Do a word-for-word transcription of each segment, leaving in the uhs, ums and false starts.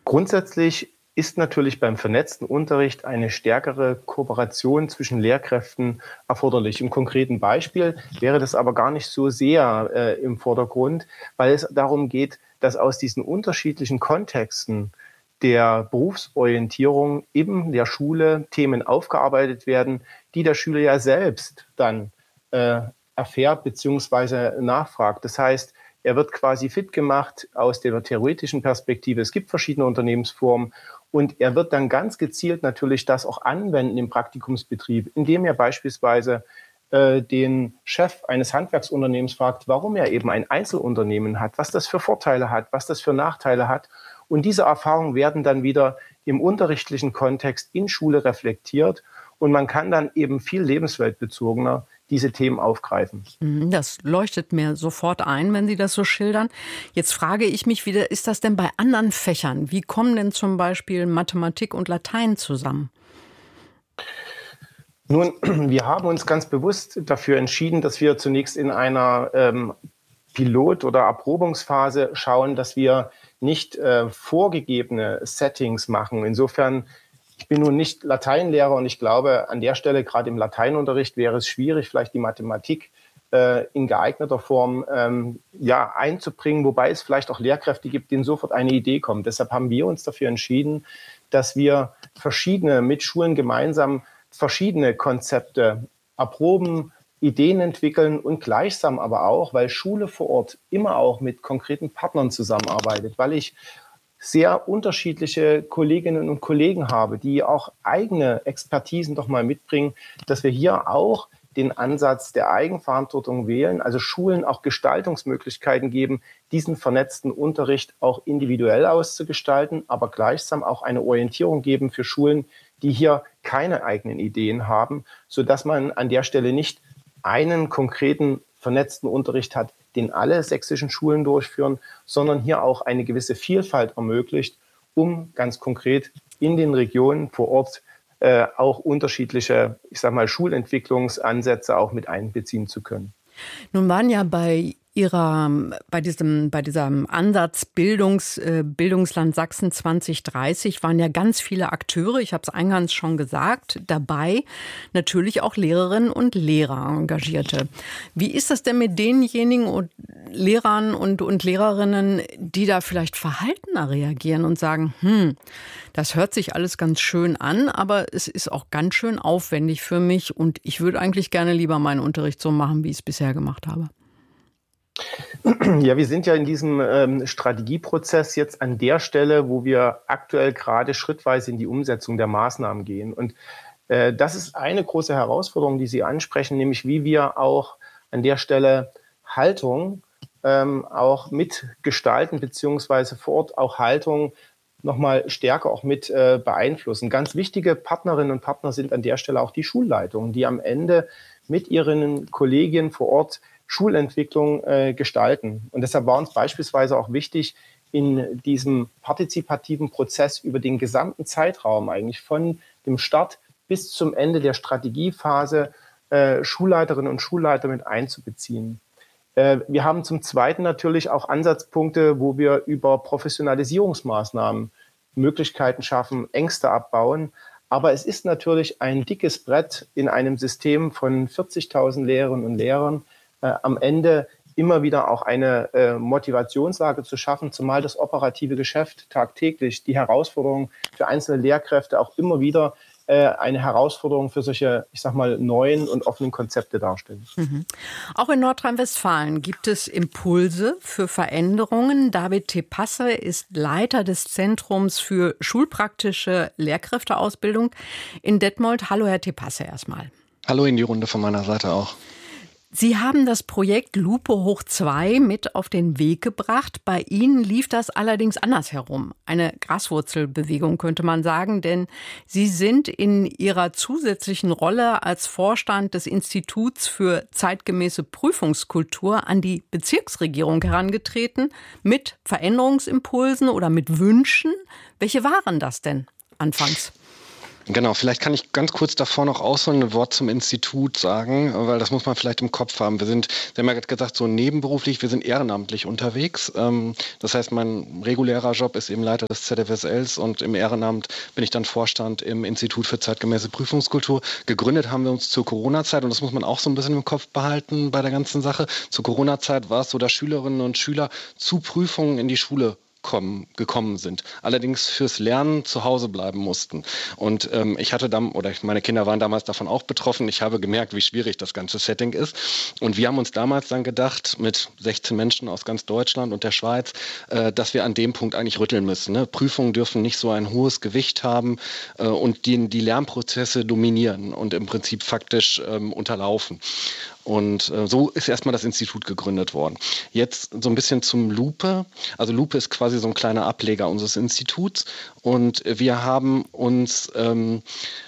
Grundsätzlich ist natürlich beim vernetzten Unterricht eine stärkere Kooperation zwischen Lehrkräften erforderlich. Im konkreten Beispiel wäre das aber gar nicht so sehr äh, im Vordergrund, weil es darum geht, dass aus diesen unterschiedlichen Kontexten der Berufsorientierung in der Schule Themen aufgearbeitet werden, die der Schüler ja selbst dann äh, erfährt bzw. nachfragt. Das heißt, er wird quasi fit gemacht aus der theoretischen Perspektive. Es gibt verschiedene Unternehmensformen und er wird dann ganz gezielt natürlich das auch anwenden im Praktikumsbetrieb, indem er beispielsweise äh, den Chef eines Handwerksunternehmens fragt, warum er eben ein Einzelunternehmen hat, was das für Vorteile hat, was das für Nachteile hat. Und diese Erfahrungen werden dann wieder im unterrichtlichen Kontext in Schule reflektiert und man kann dann eben viel lebensweltbezogener diese Themen aufgreifen. Das leuchtet mir sofort ein, wenn Sie das so schildern. Jetzt frage ich mich wieder, ist das denn bei anderen Fächern? Wie kommen denn zum Beispiel Mathematik und Latein zusammen? Nun, wir haben uns ganz bewusst dafür entschieden, dass wir zunächst in einer ähm, Pilot- oder Erprobungsphase schauen, dass wir nicht äh, vorgegebene Settings machen. Insofern, ich bin nun nicht Lateinlehrer und ich glaube, an der Stelle, gerade im Lateinunterricht, wäre es schwierig, vielleicht die Mathematik äh, in geeigneter Form ähm, ja, einzubringen, wobei es vielleicht auch Lehrkräfte gibt, denen sofort eine Idee kommt. Deshalb haben wir uns dafür entschieden, dass wir verschiedene, mit Schulen gemeinsam verschiedene Konzepte erproben, Ideen entwickeln und gleichsam aber auch, weil Schule vor Ort immer auch mit konkreten Partnern zusammenarbeitet, weil ich sehr unterschiedliche Kolleginnen und Kollegen habe, die auch eigene Expertisen doch mal mitbringen, dass wir hier auch den Ansatz der Eigenverantwortung wählen, also Schulen auch Gestaltungsmöglichkeiten geben, diesen vernetzten Unterricht auch individuell auszugestalten, aber gleichsam auch eine Orientierung geben für Schulen, die hier keine eigenen Ideen haben, sodass man an der Stelle nicht einen konkreten vernetzten Unterricht hat, den alle sächsischen Schulen durchführen, sondern hier auch eine gewisse Vielfalt ermöglicht, um ganz konkret in den Regionen vor Ort äh, auch unterschiedliche, ich sag mal, Schulentwicklungsansätze auch mit einbeziehen zu können. Nun waren ja bei Ihrer, bei diesem, bei diesem Ansatz Bildungs, äh, Bildungsland Sachsen zwanzig dreißig waren ja ganz viele Akteure, ich habe es eingangs schon gesagt, dabei natürlich auch Lehrerinnen und Lehrer, Engagierte. Wie ist das denn mit denjenigen und Lehrern und, und Lehrerinnen, die da vielleicht verhaltener reagieren und sagen, hm, das hört sich alles ganz schön an, aber es ist auch ganz schön aufwendig für mich und ich würde eigentlich gerne lieber meinen Unterricht so machen, wie ich es bisher gemacht habe? Ja, wir sind ja in diesem ähm, Strategieprozess jetzt an der Stelle, wo wir aktuell gerade schrittweise in die Umsetzung der Maßnahmen gehen. Und äh, das ist eine große Herausforderung, die Sie ansprechen, nämlich wie wir auch an der Stelle Haltung ähm, auch mitgestalten, beziehungsweise vor Ort auch Haltung nochmal stärker auch mit äh, beeinflussen. Ganz wichtige Partnerinnen und Partner sind an der Stelle auch die Schulleitungen, die am Ende mit ihren Kollegien vor Ort Schulentwicklung äh, gestalten. Und deshalb war uns beispielsweise auch wichtig, in diesem partizipativen Prozess über den gesamten Zeitraum, eigentlich von dem Start bis zum Ende der Strategiephase, äh, Schulleiterinnen und Schulleiter mit einzubeziehen. Äh, wir haben zum Zweiten natürlich auch Ansatzpunkte, wo wir über Professionalisierungsmaßnahmen Möglichkeiten schaffen, Ängste abbauen. Aber es ist natürlich ein dickes Brett in einem System von vierzigtausend Lehrerinnen und Lehrern, Äh, am Ende immer wieder auch eine äh, Motivationslage zu schaffen, zumal das operative Geschäft tagtäglich, die Herausforderung für einzelne Lehrkräfte auch immer wieder äh, eine Herausforderung für solche, ich sag mal, neuen und offenen Konzepte darstellen. Mhm. Auch in Nordrhein-Westfalen gibt es Impulse für Veränderungen. David Tepasse ist Leiter des Zentrums für schulpraktische Lehrkräfteausbildung in Detmold. Hallo, Herr Tepasse, erstmal. Hallo in die Runde von meiner Seite auch. Sie haben das Projekt Lupe hoch zwei mit auf den Weg gebracht. Bei Ihnen lief das allerdings andersherum. Eine Graswurzelbewegung könnte man sagen, denn Sie sind in Ihrer zusätzlichen Rolle als Vorstand des Instituts für zeitgemäße Prüfungskultur an die Bezirksregierung herangetreten mit Veränderungsimpulsen oder mit Wünschen. Welche waren das denn anfangs? Genau, vielleicht kann ich ganz kurz davor noch ausholen, ein Wort zum Institut sagen, weil das muss man vielleicht im Kopf haben. Wir sind, Sie haben ja gerade gesagt, so nebenberuflich, wir sind ehrenamtlich unterwegs. Das heißt, mein regulärer Job ist eben Leiter des Z F S Ls und im Ehrenamt bin ich dann Vorstand im Institut für zeitgemäße Prüfungskultur. Gegründet haben wir uns zur Corona-Zeit und das muss man auch so ein bisschen im Kopf behalten bei der ganzen Sache. Zur Corona-Zeit war es so, dass Schülerinnen und Schüler zu Prüfungen in die Schule Kommen, gekommen sind, allerdings fürs Lernen zu Hause bleiben mussten. Und ähm, ich hatte dann, oder meine Kinder waren damals davon auch betroffen, ich habe gemerkt, wie schwierig das ganze Setting ist. Und wir haben uns damals dann gedacht, mit sechzehn Menschen aus ganz Deutschland und der Schweiz, äh, dass wir an dem Punkt eigentlich rütteln müssen. Ne? Prüfungen dürfen nicht so ein hohes Gewicht haben äh, und die, die Lernprozesse dominieren und im Prinzip faktisch ähm, unterlaufen. Und äh, so ist erstmal das Institut gegründet worden. Jetzt so ein bisschen zum Lupe. Also Lupe ist quasi so ein kleiner Ableger unseres Instituts. Und wir haben uns ähm,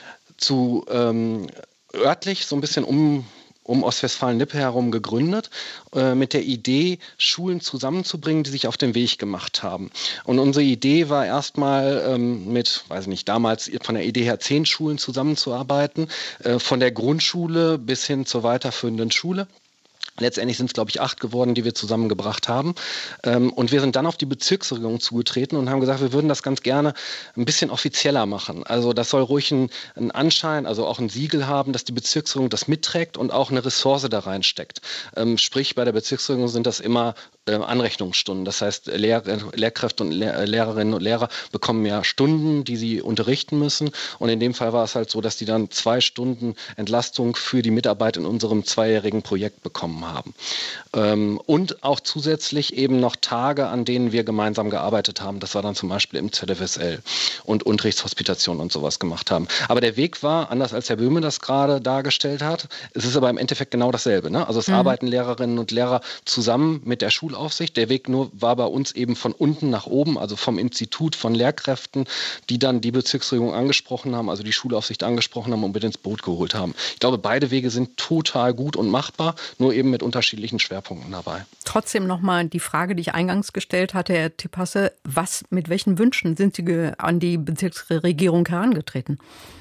zu ähm, örtlich so ein bisschen um um Ostwestfalen-Lippe herum gegründet, äh, mit der Idee, Schulen zusammenzubringen, die sich auf den Weg gemacht haben. Und unsere Idee war erstmal ähm, mit, weiß ich nicht, damals von der Idee her zehn Schulen zusammenzuarbeiten, äh, von der Grundschule bis hin zur weiterführenden Schule. Letztendlich sind es, glaube ich, acht geworden, die wir zusammengebracht haben. Und wir sind dann auf die Bezirksregierung zugetreten und haben gesagt, wir würden das ganz gerne ein bisschen offizieller machen. Also das soll ruhig einen Anschein, also auch ein Siegel haben, dass die Bezirksregierung das mitträgt und auch eine Ressource da reinsteckt. Sprich, bei der Bezirksregierung sind das immer Anrechnungsstunden. Das heißt, Lehr- Lehrkräfte und Lehr- Lehrerinnen und Lehrer bekommen ja Stunden, die sie unterrichten müssen. Und in dem Fall war es halt so, dass die dann zwei Stunden Entlastung für die Mitarbeit in unserem zweijährigen Projekt bekommen haben. Und auch zusätzlich eben noch Tage, an denen wir gemeinsam gearbeitet haben. Das war dann zum Beispiel im Z F S L und Unterrichtshospitation und sowas gemacht haben. Aber der Weg war, anders als Herr Böhme das gerade dargestellt hat, es ist aber im Endeffekt genau dasselbe. Ne? Also es mhm. arbeiten Lehrerinnen und Lehrer zusammen mit der Schulaufsicht. Der Weg nur war bei uns eben von unten nach oben, also vom Institut, von Lehrkräften, die dann die Bezirksregierung angesprochen haben, also die Schulaufsicht angesprochen haben und mit ins Boot geholt haben. Ich glaube, beide Wege sind total gut und machbar, nur eben mit unterschiedlichen Schwerpunkten dabei. Trotzdem nochmal die Frage, die ich eingangs gestellt hatte, Herr Tipasse, was, mit welchen Wünschen sind Sie an die Bezirksregierung herangetreten?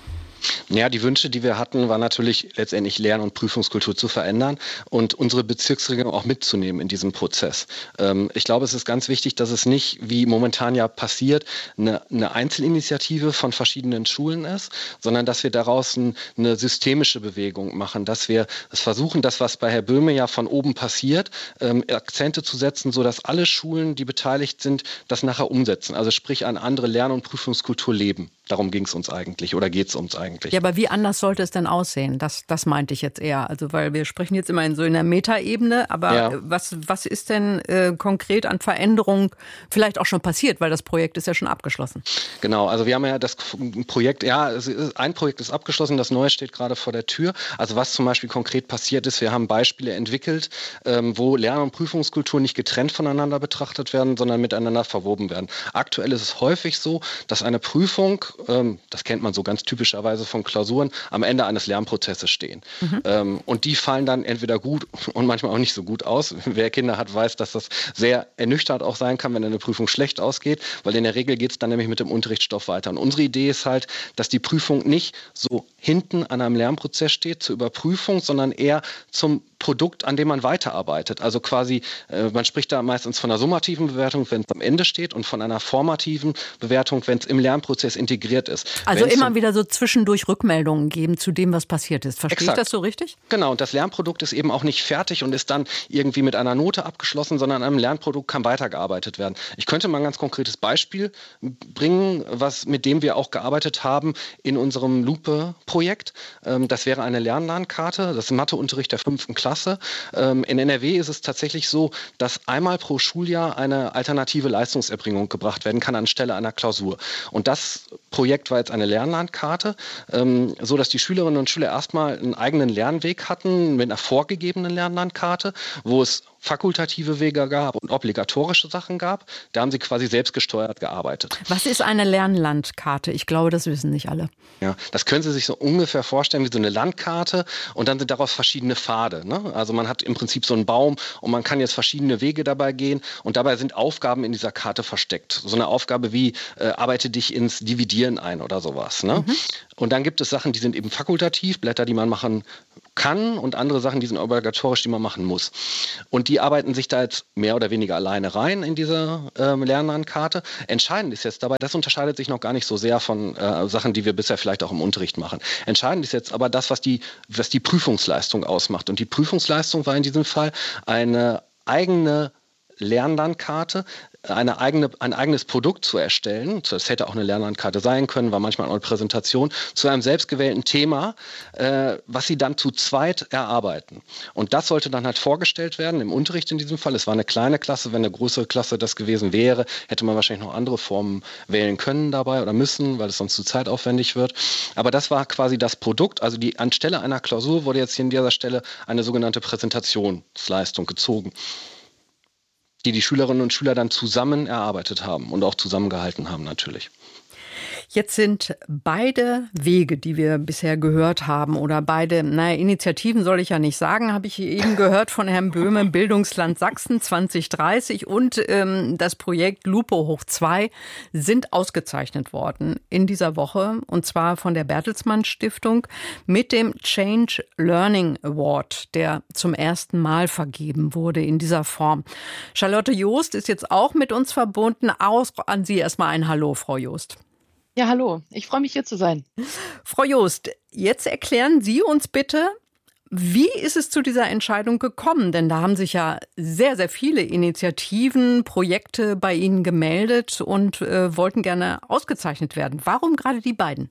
Ja, die Wünsche, die wir hatten, war natürlich letztendlich Lern- und Prüfungskultur zu verändern und unsere Bezirksregierung auch mitzunehmen in diesem Prozess. Ähm, ich glaube, es ist ganz wichtig, dass es nicht, wie momentan ja passiert, eine, eine Einzelinitiative von verschiedenen Schulen ist, sondern dass wir daraus ein, eine systemische Bewegung machen, dass wir es versuchen, das, was bei Herr Böhme ja von oben passiert, ähm, Akzente zu setzen, sodass alle Schulen, die beteiligt sind, das nachher umsetzen. Also sprich, eine andere Lern- und Prüfungskultur leben. Darum ging es uns eigentlich oder geht es uns eigentlich. Ja, aber wie anders sollte es denn aussehen? Das, das meinte ich jetzt eher. Also, weil wir sprechen jetzt immer in so in der Metaebene, aber ja. was, was ist denn äh, konkret an Veränderungen vielleicht auch schon passiert, weil das Projekt ist ja schon abgeschlossen? Genau, also wir haben ja das Projekt, ja, ein Projekt ist abgeschlossen, das neue steht gerade vor der Tür. Also was zum Beispiel konkret passiert ist, wir haben Beispiele entwickelt, ähm, wo Lern- und Prüfungskultur nicht getrennt voneinander betrachtet werden, sondern miteinander verwoben werden. Aktuell ist es häufig so, dass eine Prüfung, das kennt man so ganz typischerweise von Klausuren, am Ende eines Lernprozesses stehen. Mhm. Ähm, und die fallen dann entweder gut und manchmal auch nicht so gut aus. Wer Kinder hat, weiß, dass das sehr ernüchternd auch sein kann, wenn eine Prüfung schlecht ausgeht, weil in der Regel geht es dann nämlich mit dem Unterrichtsstoff weiter. Und unsere Idee ist halt, dass die Prüfung nicht so hinten an einem Lernprozess steht zur Überprüfung, sondern eher zum Produkt, an dem man weiterarbeitet. Also quasi, äh, man spricht da meistens von einer summativen Bewertung, wenn es am Ende steht, und von einer formativen Bewertung, wenn es im Lernprozess integriert ist. Also Wenn's immer so wieder so zwischendurch Rückmeldungen geben zu dem, was passiert ist. Verstehe Exakt. ich das so richtig? Genau, und das Lernprodukt ist eben auch nicht fertig und ist dann irgendwie mit einer Note abgeschlossen, sondern an einem Lernprodukt kann weitergearbeitet werden. Ich könnte mal ein ganz konkretes Beispiel bringen, was, mit dem wir auch gearbeitet haben in unserem Lupe-Projekt. Ähm, das wäre eine Lernlandkarte, das ist Matheunterricht der fünften Klasse. In N R W ist es tatsächlich so, dass einmal pro Schuljahr eine alternative Leistungserbringung gebracht werden kann anstelle einer Klausur. Und das Projekt war jetzt eine Lernlandkarte, so dass die Schülerinnen und Schüler erstmal einen eigenen Lernweg hatten mit einer vorgegebenen Lernlandkarte, wo es fakultative Wege gab und obligatorische Sachen gab. Da haben sie quasi selbstgesteuert gearbeitet. Was ist eine Lernlandkarte? Ich glaube, das wissen nicht alle. Ja, das können Sie sich so ungefähr vorstellen wie so eine Landkarte und dann sind daraus verschiedene Pfade. Ne? Also man hat im Prinzip so einen Baum und man kann jetzt verschiedene Wege dabei gehen und dabei sind Aufgaben in dieser Karte versteckt. So eine Aufgabe wie äh, arbeite dich ins Dividieren ein oder sowas. Ne? Mhm. Und dann gibt es Sachen, die sind eben fakultativ, Blätter, die man machen kann und andere Sachen, die sind obligatorisch, die man machen muss. Und die arbeiten sich da jetzt mehr oder weniger alleine rein in diese ähm, Lernlandkarte. Entscheidend ist jetzt dabei, das unterscheidet sich noch gar nicht so sehr von äh, Sachen, die wir bisher vielleicht auch im Unterricht machen. Entscheidend ist jetzt aber das, was die, was die Prüfungsleistung ausmacht. Und die Prüfungsleistung war in diesem Fall eine eigene Lernlandkarte, eine eigene, ein eigenes Produkt zu erstellen. Das hätte auch eine Lernlandkarte sein können, war manchmal auch eine Präsentation, zu einem selbstgewählten Thema, äh, was sie dann zu zweit erarbeiten. Und das sollte dann halt vorgestellt werden, im Unterricht in diesem Fall. Es war eine kleine Klasse, wenn eine größere Klasse das gewesen wäre, hätte man wahrscheinlich noch andere Formen wählen können dabei oder müssen, weil es sonst zu zeitaufwendig wird. Aber das war quasi das Produkt. Also die, anstelle einer Klausur wurde jetzt hier an dieser Stelle eine sogenannte Präsentationsleistung gezogen, die die Schülerinnen und Schüler dann zusammen erarbeitet haben und auch zusammengehalten haben natürlich. Jetzt sind beide Wege, die wir bisher gehört haben, oder beide, naja, Initiativen soll ich ja nicht sagen, habe ich eben gehört von Herrn Böhme, Bildungsland Sachsen zwanzig dreißig und ähm, das Projekt Lupe hoch zwei sind ausgezeichnet worden in dieser Woche, und zwar von der Bertelsmann Stiftung mit dem Change Learning Award, der zum ersten Mal vergeben wurde in dieser Form. Charlotte Joost ist jetzt auch mit uns verbunden. Aus an Sie erstmal ein Hallo, Frau Joost. Ja, hallo. Ich freue mich, hier zu sein. Frau Joost, jetzt erklären Sie uns bitte, wie ist es zu dieser Entscheidung gekommen? Denn da haben sich ja sehr, sehr viele Initiativen, Projekte bei Ihnen gemeldet und äh, wollten gerne ausgezeichnet werden. Warum gerade die beiden?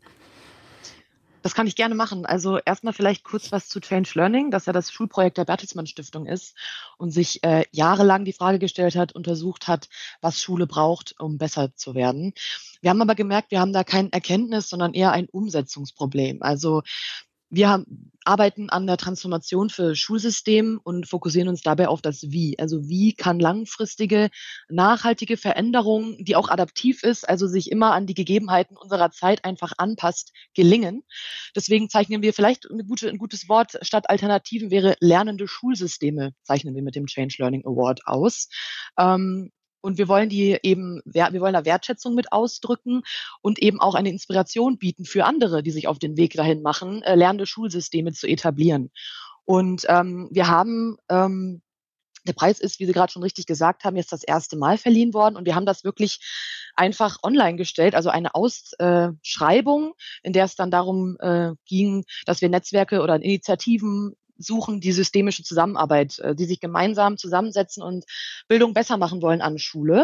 Das kann ich gerne machen. Also erstmal vielleicht kurz was zu Change Learning, das ja das Schulprojekt der Bertelsmann Stiftung ist und sich äh, jahrelang die Frage gestellt hat, untersucht hat, was Schule braucht, um besser zu werden. Wir haben aber gemerkt, wir haben da kein Erkenntnis, sondern eher ein Umsetzungsproblem. Also wir haben, arbeiten an der Transformation für Schulsystem und fokussieren uns dabei auf das Wie. Also wie kann langfristige, nachhaltige Veränderung, die auch adaptiv ist, also sich immer an die Gegebenheiten unserer Zeit einfach anpasst, gelingen. Deswegen zeichnen wir vielleicht eine gute, ein gutes Wort statt Alternativen wäre lernende Schulsysteme, zeichnen wir mit dem Change Learning Award aus. Ähm, Und wir wollen die eben, wir wollen da Wertschätzung mit ausdrücken und eben auch eine Inspiration bieten für andere, die sich auf den Weg dahin machen, äh, lernende Schulsysteme zu etablieren. Und ähm, wir haben, ähm, der Preis ist, wie Sie gerade schon richtig gesagt haben, jetzt das erste Mal verliehen worden und wir haben das wirklich einfach online gestellt, also eine Ausschreibung, in der es dann darum äh, ging, dass wir Netzwerke oder Initiativen suchen, die systemische Zusammenarbeit, die sich gemeinsam zusammensetzen und Bildung besser machen wollen an Schule.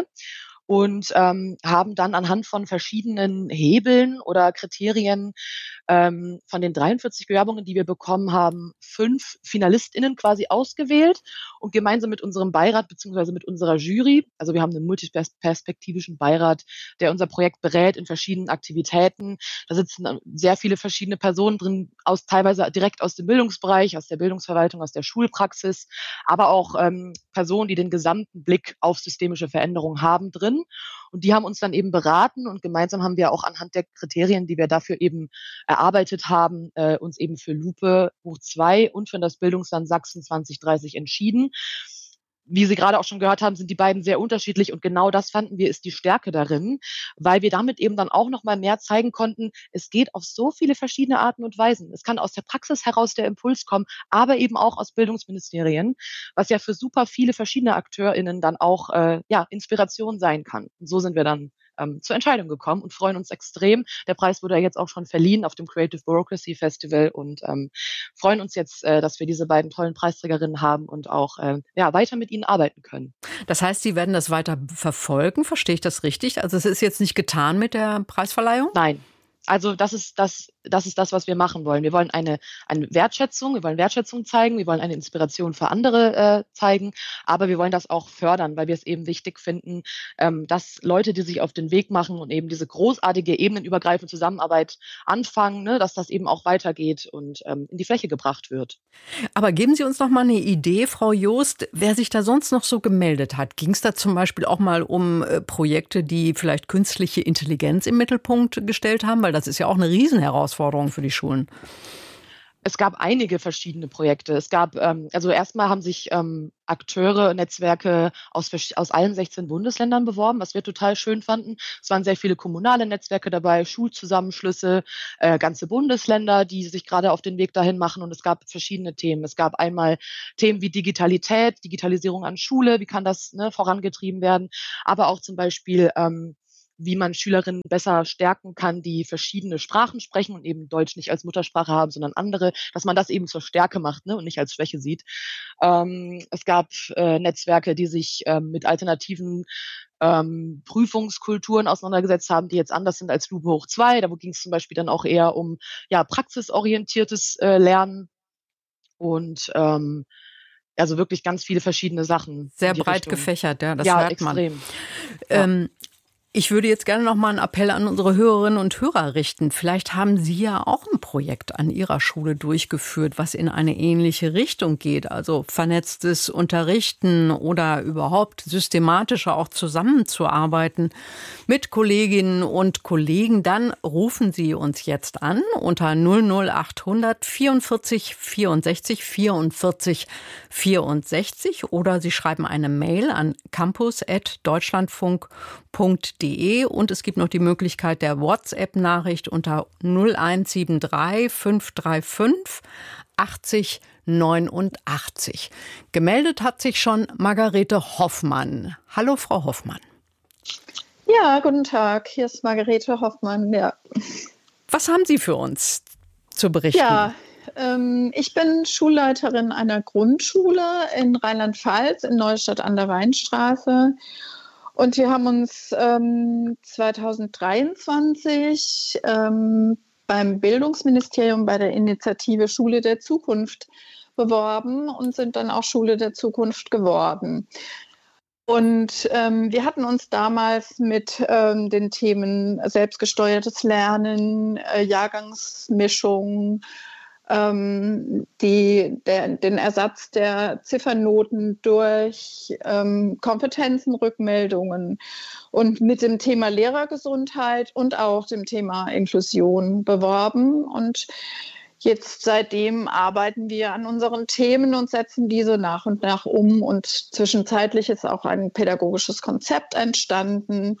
Und ähm, haben dann anhand von verschiedenen Hebeln oder Kriterien ähm, von den dreiundvierzig Bewerbungen, die wir bekommen haben, fünf FinalistInnen quasi ausgewählt und gemeinsam mit unserem Beirat beziehungsweise mit unserer Jury, also wir haben einen multiperspektivischen Beirat, der unser Projekt berät in verschiedenen Aktivitäten. Da sitzen sehr viele verschiedene Personen drin, aus teilweise direkt aus dem Bildungsbereich, aus der Bildungsverwaltung, aus der Schulpraxis, aber auch ähm, Personen, die den gesamten Blick auf systemische Veränderungen haben, drin. Und die haben uns dann eben beraten und gemeinsam haben wir auch anhand der Kriterien, die wir dafür eben erarbeitet haben, äh, uns eben für Lupe hoch zwei und für das Bildungsland Sachsen zwanzig dreißig entschieden. Wie Sie gerade auch schon gehört haben, sind die beiden sehr unterschiedlich und genau das fanden wir ist die Stärke darin, weil wir damit eben dann auch noch mal mehr zeigen konnten, es geht auf so viele verschiedene Arten und Weisen. Es kann aus der Praxis heraus der Impuls kommen, aber eben auch aus Bildungsministerien, was ja für super viele verschiedene AkteurInnen dann auch äh, ja, Inspiration sein kann. Und so sind wir dann ähm, zur Entscheidung gekommen und freuen uns extrem. Der Preis wurde ja jetzt auch schon verliehen auf dem Creative Bureaucracy Festival und ähm, freuen uns jetzt, äh, dass wir diese beiden tollen Preisträgerinnen haben und auch äh, ja, weiter mit ihnen arbeiten können. Das heißt, Sie werden das weiter verfolgen, verstehe ich das richtig? Also es ist jetzt nicht getan mit der Preisverleihung? Nein. Also das ist, das das ist das, was wir machen wollen. Wir wollen eine, eine Wertschätzung, wir wollen Wertschätzung zeigen, wir wollen eine Inspiration für andere äh, zeigen, aber wir wollen das auch fördern, weil wir es eben wichtig finden, ähm, dass Leute, die sich auf den Weg machen und eben diese großartige ebenenübergreifende Zusammenarbeit anfangen, ne, dass das eben auch weitergeht und ähm, in die Fläche gebracht wird. Aber geben Sie uns noch mal eine Idee, Frau Joost, wer sich da sonst noch so gemeldet hat. Ging es da zum Beispiel auch mal um äh, Projekte, die vielleicht künstliche Intelligenz im Mittelpunkt gestellt haben? Weil das ist ja auch eine Riesenherausforderung für die Schulen. Es gab einige verschiedene Projekte. Es gab, ähm, also erstmal haben sich ähm, Akteure, Netzwerke aus, aus allen sechzehn Bundesländern beworben, was wir total schön fanden. Es waren sehr viele kommunale Netzwerke dabei, Schulzusammenschlüsse, äh, ganze Bundesländer, die sich gerade auf den Weg dahin machen. Und es gab verschiedene Themen. Es gab einmal Themen wie Digitalität, Digitalisierung an Schule, wie kann das ne, vorangetrieben werden, aber auch zum Beispiel ähm, wie man Schülerinnen besser stärken kann, die verschiedene Sprachen sprechen und eben Deutsch nicht als Muttersprache haben, sondern andere, dass man das eben zur Stärke macht, ne, und nicht als Schwäche sieht. Ähm, es gab äh, Netzwerke, die sich ähm, mit alternativen ähm, Prüfungskulturen auseinandergesetzt haben, die jetzt anders sind als Lupe hoch zwei. Da ging es zum Beispiel dann auch eher um ja, praxisorientiertes äh, Lernen und ähm, also wirklich ganz viele verschiedene Sachen. Sehr breit Richtung. gefächert, ja, das ja, hört man. extrem. Ähm, ja. Ich würde jetzt gerne noch mal einen Appell an unsere Hörerinnen und Hörer richten. Vielleicht haben Sie ja auch ein Projekt an Ihrer Schule durchgeführt, was in eine ähnliche Richtung geht. Also vernetztes Unterrichten oder überhaupt systematischer auch zusammenzuarbeiten mit Kolleginnen und Kollegen. Dann rufen Sie uns jetzt an unter null null achthundert vierundvierzig vierundsechzig vierundvierzig vierundsechzig oder Sie schreiben eine Mail an campus at deutschlandfunk punkt de und es gibt noch die Möglichkeit der WhatsApp-Nachricht unter null eins sieben drei fünf drei fünf achtzig neunundachtzig. Gemeldet hat sich schon Margarete Hoffmann. Hallo, Frau Hoffmann. Ja, guten Tag. Hier ist Margarete Hoffmann. Ja. Was haben Sie für uns zu berichten? Ja, ähm, ich bin Schulleiterin einer Grundschule in Rheinland-Pfalz in Neustadt an der Weinstraße. Und wir haben uns ähm, zwanzig dreiundzwanzig ähm, beim Bildungsministerium bei der Initiative Schule der Zukunft beworben und sind dann auch Schule der Zukunft geworden. Und ähm, wir hatten uns damals mit ähm, den Themen selbstgesteuertes Lernen, äh, Jahrgangsmischung, ähm, die, der, den Ersatz der Ziffernoten durch ähm, Kompetenzenrückmeldungen und mit dem Thema Lehrergesundheit und auch dem Thema Inklusion beworben. Und jetzt seitdem arbeiten wir an unseren Themen und setzen diese nach und nach um. Und zwischenzeitlich ist auch ein pädagogisches Konzept entstanden.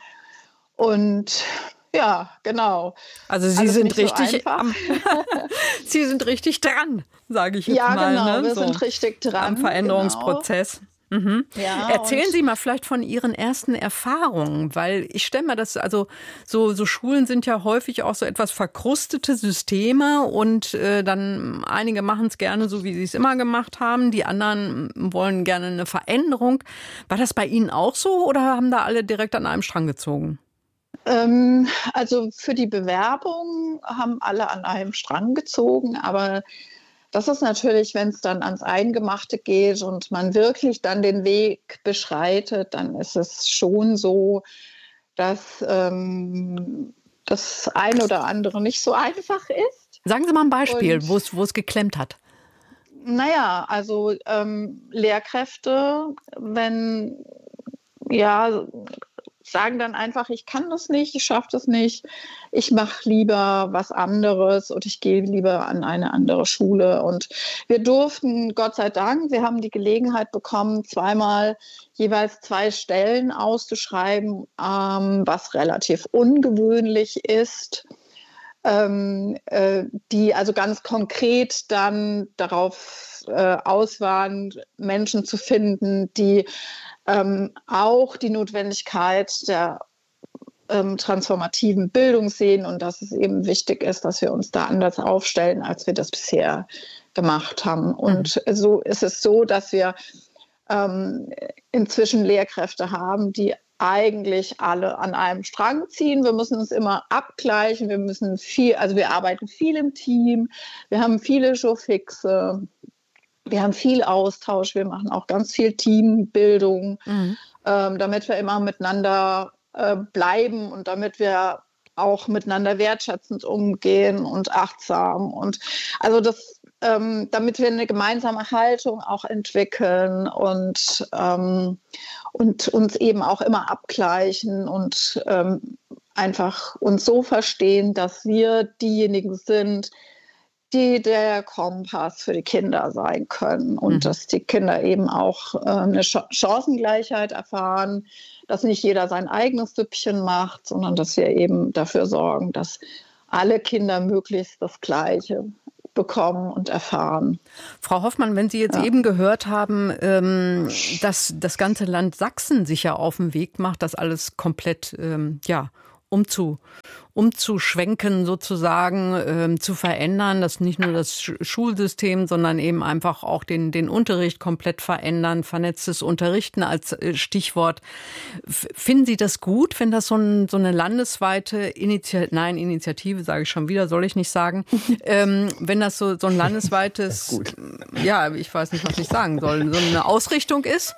Und ja, genau. Also Sie Alles sind richtig, so am, Sie sind richtig dran, sage ich jetzt ja, mal. Ja, genau, ne? wir so sind richtig dran. Am Veränderungsprozess. Genau. Mhm. Ja, Erzählen Sie mal vielleicht von Ihren ersten Erfahrungen, weil ich stelle mir das, also so, so Schulen sind ja häufig auch so etwas verkrustete Systeme und äh, dann einige machen es gerne so, wie sie es immer gemacht haben, die anderen wollen gerne eine Veränderung. War das bei Ihnen auch so oder haben da alle direkt an einem Strang gezogen? Ähm, also für die Bewerbung haben alle an einem Strang gezogen, aber das ist natürlich, wenn es dann ans Eingemachte geht und man wirklich dann den Weg beschreitet, dann ist es schon so, dass ähm, das ein oder andere nicht so einfach ist. Sagen Sie mal ein Beispiel, wo es wo es geklemmt hat. Naja, also ähm, Lehrkräfte, wenn ja sagen dann einfach, ich kann das nicht, ich schaffe das nicht, ich mache lieber was anderes und ich gehe lieber an eine andere Schule. Und wir durften, Gott sei Dank, wir haben die Gelegenheit bekommen, zweimal jeweils zwei Stellen auszuschreiben, ähm, was relativ ungewöhnlich ist, ähm, äh, die also ganz konkret dann darauf äh, aus waren, Menschen zu finden, die Ähm, auch die Notwendigkeit der ähm, transformativen Bildung sehen und dass es eben wichtig ist, dass wir uns da anders aufstellen, als wir das bisher gemacht haben. Und so ist es so, dass wir ähm, inzwischen Lehrkräfte haben, die eigentlich alle an einem Strang ziehen. Wir müssen uns immer abgleichen. Wir müssen viel, also wir arbeiten viel im Team. Wir haben viele Showfixe. Wir haben viel Austausch. Wir machen auch ganz viel Teambildung, mhm. ähm, damit wir immer miteinander äh, bleiben und damit wir auch miteinander wertschätzend umgehen und achtsam. Und also das, ähm, damit wir eine gemeinsame Haltung auch entwickeln und, ähm, und uns eben auch immer abgleichen und ähm, einfach uns so verstehen, dass wir diejenigen sind, die der Kompass für die Kinder sein können und mhm. dass die Kinder eben auch äh, eine Ch- Chancengleichheit erfahren, dass nicht jeder sein eigenes Süppchen macht, sondern dass wir eben dafür sorgen, dass alle Kinder möglichst das Gleiche bekommen und erfahren. Frau Hoffmann, wenn Sie jetzt ja. eben gehört haben, ähm, dass das ganze Land Sachsen sich ja auf den Weg macht, das alles komplett ähm, ja, umzu, umzuschwenken sozusagen, ähm, zu verändern, dass nicht nur das Sch- Schulsystem, sondern eben einfach auch den, den Unterricht komplett verändern, vernetztes Unterrichten als äh, Stichwort. F- finden Sie das gut, wenn das so, ein, so eine landesweite Initiative, nein, Initiative sage ich schon wieder, soll ich nicht sagen, ähm, wenn das so, so ein landesweites, ja, ich weiß nicht, was ich sagen soll, so eine Ausrichtung ist?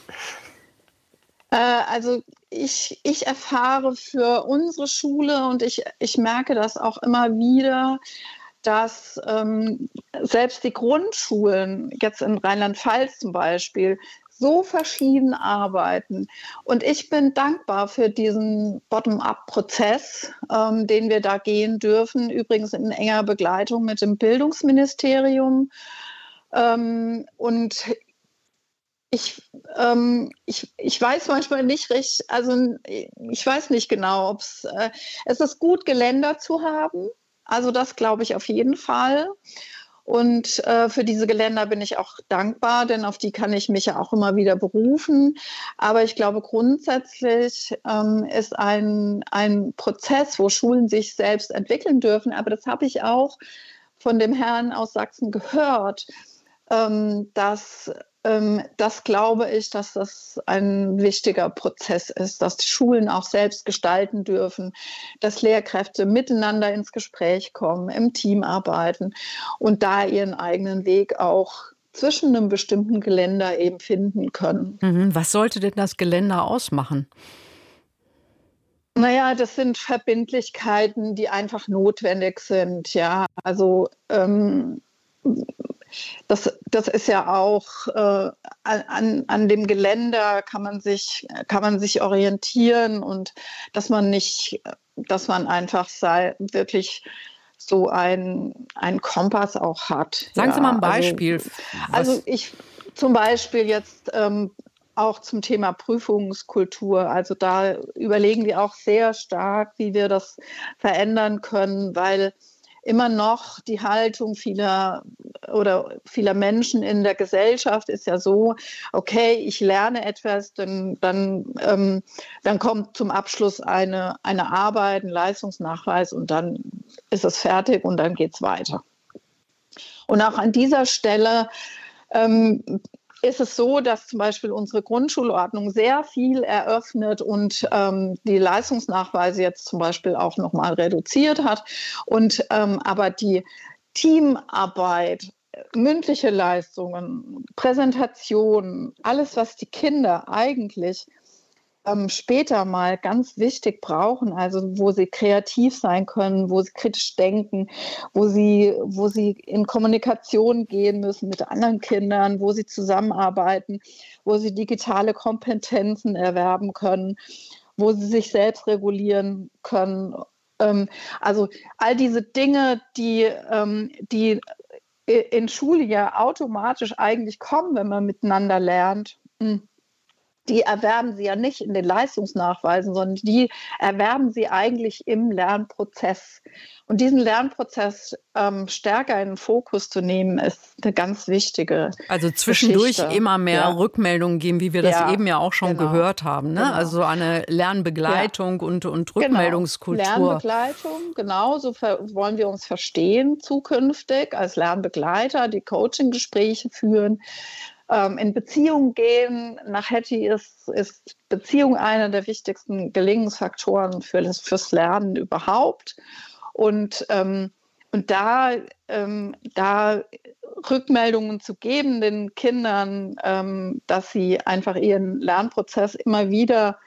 Äh, also Ich, ich erfahre für unsere Schule und ich, ich merke das auch immer wieder, dass ähm, selbst die Grundschulen, jetzt in Rheinland-Pfalz zum Beispiel, so verschieden arbeiten. Und ich bin dankbar für diesen Bottom-up-Prozess, ähm, den wir da gehen dürfen, übrigens in enger Begleitung mit dem Bildungsministerium. Ähm, und Ich, ähm, ich, ich weiß manchmal nicht richtig, also ich weiß nicht genau, ob es, äh, es ist gut, Geländer zu haben. Also das glaube ich auf jeden Fall. Und äh, für diese Geländer bin ich auch dankbar, denn auf die kann ich mich ja auch immer wieder berufen. Aber ich glaube, grundsätzlich ähm, ist ein, ein Prozess, wo Schulen sich selbst entwickeln dürfen. Aber das habe ich auch von dem Herrn aus Sachsen gehört, ähm, dass Das glaube ich, dass das ein wichtiger Prozess ist, dass die Schulen auch selbst gestalten dürfen, dass Lehrkräfte miteinander ins Gespräch kommen, im Team arbeiten und da ihren eigenen Weg auch zwischen einem bestimmten Geländer eben finden können. Was sollte denn das Geländer ausmachen? Naja, das sind Verbindlichkeiten, die einfach notwendig sind. Ja, also ähm, Das, das ist ja auch, äh, an, an dem Geländer kann man sich, kann man sich orientieren und dass man nicht, dass man einfach sei, wirklich so ein, ein Kompass auch hat. Sagen ja, Sie mal ein Beispiel. Also, also ich zum Beispiel jetzt ähm, auch zum Thema Prüfungskultur. Also da überlegen wir auch sehr stark, wie wir das verändern können, weil immer noch die Haltung vieler oder vieler Menschen in der Gesellschaft ist ja so, okay, ich lerne etwas, dann, dann, ähm, dann kommt zum Abschluss eine, eine Arbeit, ein Leistungsnachweis und dann ist es fertig und dann geht es weiter. Und auch an dieser Stelle ähm, ist es so, dass zum Beispiel unsere Grundschulordnung sehr viel eröffnet und ähm, die Leistungsnachweise jetzt zum Beispiel auch nochmal reduziert hat. Und ähm, aber die Teamarbeit, mündliche Leistungen, Präsentationen, alles, was die Kinder eigentlich ähm, später mal ganz wichtig brauchen, also wo sie kreativ sein können, wo sie kritisch denken, wo sie, wo sie in Kommunikation gehen müssen mit anderen Kindern, wo sie zusammenarbeiten, wo sie digitale Kompetenzen erwerben können, wo sie sich selbst regulieren können. Ähm, also all diese Dinge, die, ähm, die in Schule ja automatisch eigentlich kommen, wenn man miteinander lernt, die erwerben sie ja nicht in den Leistungsnachweisen, sondern die erwerben sie eigentlich im Lernprozess. Und diesen Lernprozess ähm, stärker in den Fokus zu nehmen, ist eine ganz wichtige Also zwischendurch Geschichte. immer mehr ja. Rückmeldungen geben, wie wir das ja, eben ja auch schon genau. gehört haben. Ne? Genau. Also eine Lernbegleitung ja. und, und Rückmeldungskultur. Genau. Lernbegleitung, genau, so wollen wir uns verstehen zukünftig als Lernbegleiter, die Coaching-Gespräche führen. ähm, in Beziehung gehen. Nach Hattie ist, ist Beziehung einer der wichtigsten Gelingensfaktoren für das, fürs Lernen überhaupt. Und, ähm, und da, ähm, da Rückmeldungen zu geben den Kindern, ähm, dass sie einfach ihren Lernprozess immer wieder,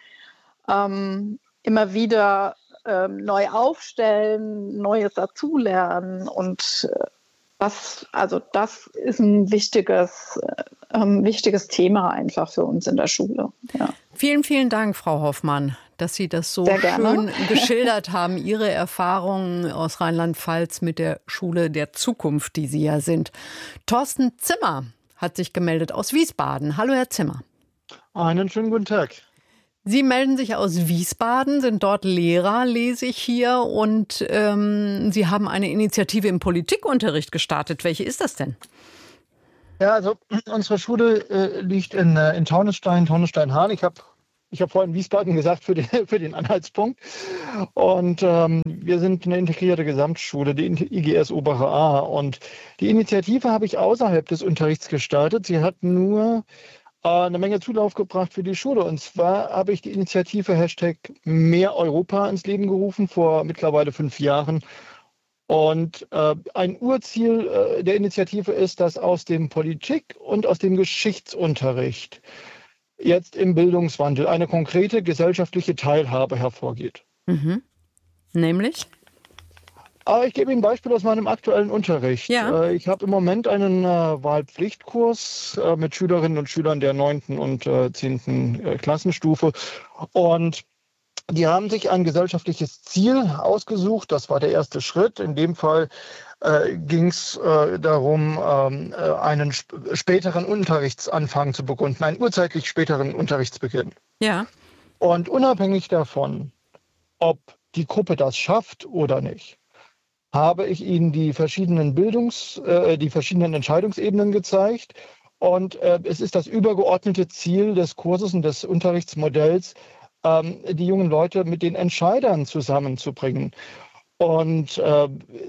ähm, immer wieder ähm, neu aufstellen, Neues dazulernen. Und äh, das, also das ist ein wichtiges, äh, wichtiges Thema einfach für uns in der Schule. Ja. Vielen, vielen Dank, Frau Hoffmann, dass Sie das so schön geschildert haben, Ihre Erfahrungen aus Rheinland-Pfalz mit der Schule der Zukunft, die Sie ja sind. Thorsten Zimmer hat sich gemeldet aus Wiesbaden. Hallo, Herr Zimmer. Einen schönen guten Tag. Sie melden sich aus Wiesbaden, sind dort Lehrer, lese ich hier, und ähm, Sie haben eine Initiative im Politikunterricht gestartet. Welche ist das denn? Ja, also unsere Schule äh, liegt in, äh, in Taunusstein, Taunusstein-Hahn. Ich habe ich hab vorhin Wiesbaden gesagt für den, für den Anhaltspunkt. Und ähm, wir sind eine integrierte Gesamtschule, die I G S Obere A. Und die Initiative habe ich außerhalb des Unterrichts gestartet. Sie hat nur eine Menge Zulauf gebracht für die Schule. Und zwar habe ich die Initiative Hashtag Mehr Europa ins Leben gerufen vor mittlerweile fünf Jahren. Und äh, ein Urziel äh, der Initiative ist, dass aus dem Politik- und aus dem Geschichtsunterricht jetzt im Bildungswandel eine konkrete gesellschaftliche Teilhabe hervorgeht. Mhm. Nämlich? Aber ich gebe Ihnen ein Beispiel aus meinem aktuellen Unterricht. Ja. Ich habe im Moment einen äh, Wahlpflichtkurs äh, mit Schülerinnen und Schülern der neunten und äh, zehnten Äh, Klassenstufe. Und die haben sich ein gesellschaftliches Ziel ausgesucht. Das war der erste Schritt. In dem Fall äh, ging es äh, darum, ähm, äh, einen sp- späteren Unterrichtsanfang zu begründen, einen urzeitlich späteren Unterrichtsbeginn. Ja. Und unabhängig davon, ob die Gruppe das schafft oder nicht, habe ich Ihnen die verschiedenen Bildungs-, äh, die verschiedenen Entscheidungsebenen gezeigt. Und äh, es ist das übergeordnete Ziel des Kurses und des Unterrichtsmodells, ähm, die jungen Leute mit den Entscheidern zusammenzubringen. Und äh,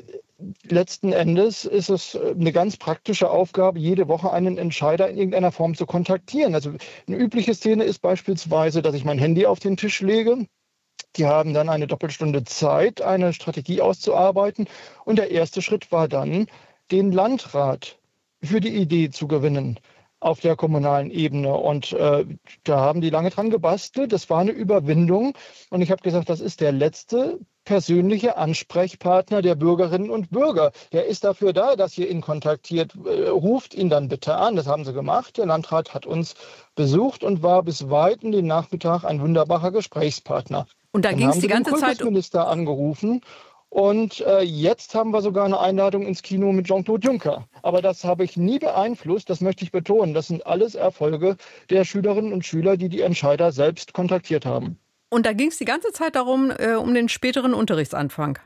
letzten Endes ist es eine ganz praktische Aufgabe, jede Woche einen Entscheider in irgendeiner Form zu kontaktieren. Also eine übliche Szene ist beispielsweise, dass ich mein Handy auf den Tisch lege. Die haben dann eine Doppelstunde Zeit, eine Strategie auszuarbeiten. Und der erste Schritt war dann, den Landrat für die Idee zu gewinnen auf der kommunalen Ebene. Und äh, da haben die lange dran gebastelt. Das war eine Überwindung. Und ich habe gesagt, das ist der letzte persönliche Ansprechpartner der Bürgerinnen und Bürger. Der ist dafür da, dass ihr ihn kontaktiert. Äh, ruft ihn dann bitte an. Das haben sie gemacht. Der Landrat hat uns besucht und war bis weit in den Nachmittag ein wunderbarer Gesprächspartner. Und da ging es die ganze Zeit. Dann haben sie den Kultusminister angerufen. Und äh, jetzt haben wir sogar eine Einladung ins Kino mit Jean-Claude Juncker. Aber das habe ich nie beeinflusst, das möchte ich betonen. Das sind alles Erfolge der Schülerinnen und Schüler, die die Entscheider selbst kontaktiert haben. Und da ging es die ganze Zeit darum, äh, um den späteren Unterrichtsanfang.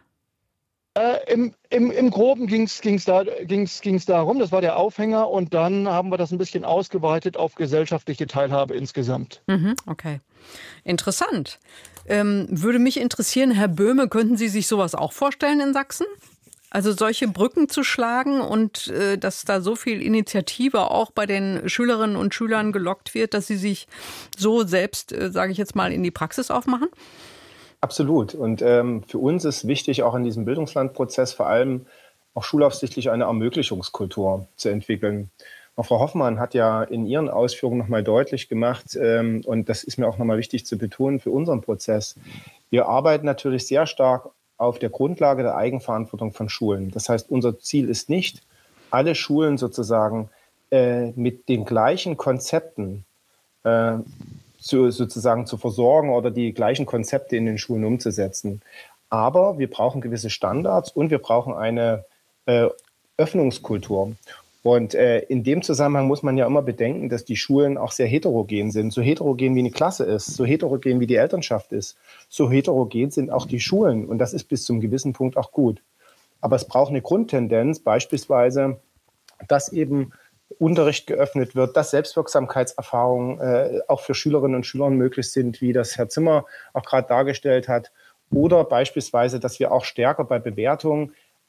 Äh, im, im, Im Groben ging es ging's da, ging's, ging's darum, das war der Aufhänger. Und dann haben wir das ein bisschen ausgeweitet auf gesellschaftliche Teilhabe insgesamt. Mhm, okay, interessant. Ähm, würde mich interessieren, Herr Böhme, könnten Sie sich sowas auch vorstellen in Sachsen? Also solche Brücken zu schlagen und äh, dass da so viel Initiative auch bei den Schülerinnen und Schülern gelockt wird, dass sie sich so selbst, äh, sage ich jetzt mal, in die Praxis aufmachen? Absolut. Und ähm, für uns ist wichtig, auch in diesem Bildungslandprozess vor allem auch schulaufsichtlich eine Ermöglichungskultur zu entwickeln. Auch Frau Hoffmann hat ja in ihren Ausführungen nochmal deutlich gemacht, ähm, und das ist mir auch nochmal wichtig zu betonen für unseren Prozess. Wir arbeiten natürlich sehr stark auf der Grundlage der Eigenverantwortung von Schulen. Das heißt, unser Ziel ist nicht, alle Schulen sozusagen äh, mit den gleichen Konzepten äh, zu, sozusagen zu versorgen oder die gleichen Konzepte in den Schulen umzusetzen. Aber wir brauchen gewisse Standards und wir brauchen eine äh, Öffnungskultur. Und äh, in dem Zusammenhang muss man ja immer bedenken, dass die Schulen auch sehr heterogen sind. So heterogen wie eine Klasse ist, so heterogen wie die Elternschaft ist, so heterogen sind auch die Schulen. Und das ist bis zum gewissen Punkt auch gut. Aber es braucht eine Grundtendenz, beispielsweise, dass eben Unterricht geöffnet wird, dass Selbstwirksamkeitserfahrungen äh, auch für Schülerinnen und Schüler möglich sind, wie das Herr Zimmer auch gerade dargestellt hat. Oder beispielsweise, dass wir auch stärker bei Bewertungen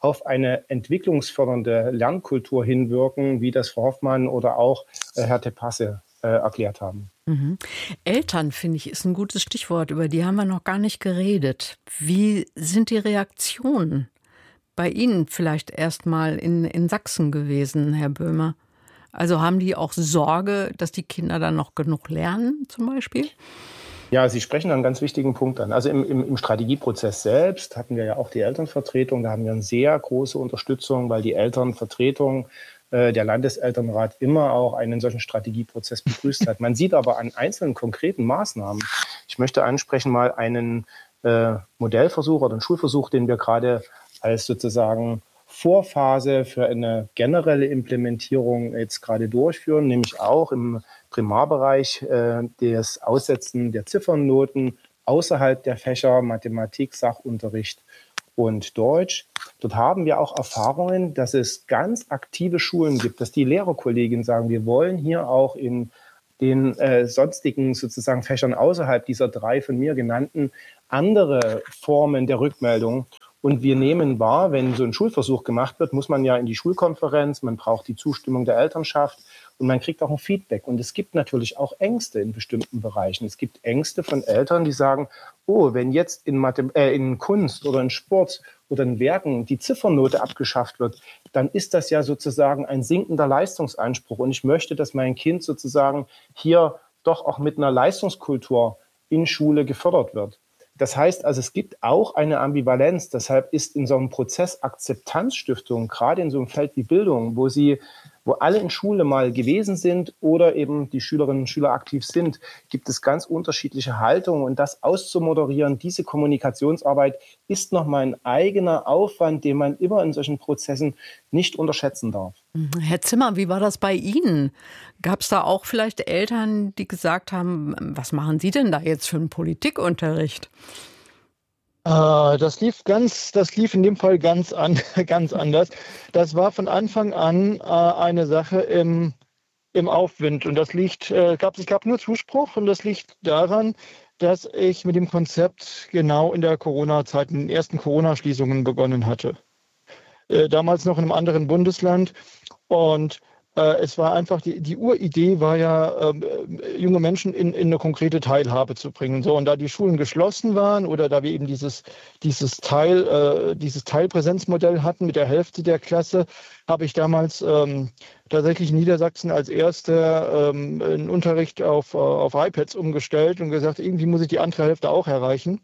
auf eine entwicklungsfördernde Lernkultur hinwirken, wie das Frau Hoffmann oder auch äh, Herr Tepasse äh, erklärt haben. Mhm. Eltern, finde ich, ist ein gutes Stichwort. Über die haben wir noch gar nicht geredet. Wie sind die Reaktionen bei Ihnen vielleicht erstmal in, in Sachsen gewesen, Herr Böhmer? Also haben die auch Sorge, dass die Kinder dann noch genug lernen, zum Beispiel? Ja, Sie sprechen einen ganz wichtigen Punkt an. Also im, im, im Strategieprozess selbst hatten wir ja auch die Elternvertretung. Da haben wir eine sehr große Unterstützung, weil die Elternvertretung, äh, der Landeselternrat immer auch einen solchen Strategieprozess begrüßt hat. Man sieht aber an einzelnen konkreten Maßnahmen, ich möchte ansprechen mal einen äh, Modellversuch oder einen Schulversuch, den wir gerade als sozusagen Vorphase für eine generelle Implementierung jetzt gerade durchführen, nämlich auch im Primarbereich äh, das Aussetzen der Ziffernnoten außerhalb der Fächer Mathematik, Sachunterricht und Deutsch. Dort haben wir auch Erfahrungen, dass es ganz aktive Schulen gibt, dass die Lehrerkolleginnen sagen, wir wollen hier auch in den äh, sonstigen sozusagen Fächern außerhalb dieser drei von mir genannten andere Formen der Rückmeldung. Und wir nehmen wahr, wenn so ein Schulversuch gemacht wird, muss man ja in die Schulkonferenz, man braucht die Zustimmung der Elternschaft und man kriegt auch ein Feedback. Und es gibt natürlich auch Ängste in bestimmten Bereichen. Es gibt Ängste von Eltern, die sagen, oh, wenn jetzt in, Mathe, äh, in Kunst oder in Sport oder in Werken die Ziffernote abgeschafft wird, dann ist das ja sozusagen ein sinkender Leistungsanspruch. Und ich möchte, dass mein Kind sozusagen hier doch auch mit einer Leistungskultur in Schule gefördert wird. Das heißt also, es gibt auch eine Ambivalenz. Deshalb ist in so einem Prozess Akzeptanzstiftung, gerade in so einem Feld wie Bildung, wo sie, wo alle in Schule mal gewesen sind oder eben die Schülerinnen und Schüler aktiv sind, gibt es ganz unterschiedliche Haltungen. Und das auszumoderieren, diese Kommunikationsarbeit ist nochmal ein eigener Aufwand, den man immer in solchen Prozessen nicht unterschätzen darf. Herr Zimmer, wie war das bei Ihnen? Gab es da auch vielleicht Eltern, die gesagt haben, was machen Sie denn da jetzt für einen Politikunterricht? Äh, das lief ganz, das lief in dem Fall ganz, an, ganz anders. Das war von Anfang an äh, eine Sache im, im Aufwind. Und das liegt, äh, gab, es gab nur Zuspruch und das liegt daran, dass ich mit dem Konzept genau in der Corona-Zeit, in den ersten Corona-Schließungen begonnen hatte. Äh, damals noch in einem anderen Bundesland. Und äh, es war einfach, die, die Uridee war ja, äh, junge Menschen in, in eine konkrete Teilhabe zu bringen. So, und da die Schulen geschlossen waren oder da wir eben dieses, dieses, Teil, äh, dieses Teilpräsenzmodell hatten mit der Hälfte der Klasse, habe ich damals ähm, tatsächlich in Niedersachsen als erster ähm, einen Unterricht auf, äh, auf iPads umgestellt und gesagt, irgendwie muss ich die andere Hälfte auch erreichen.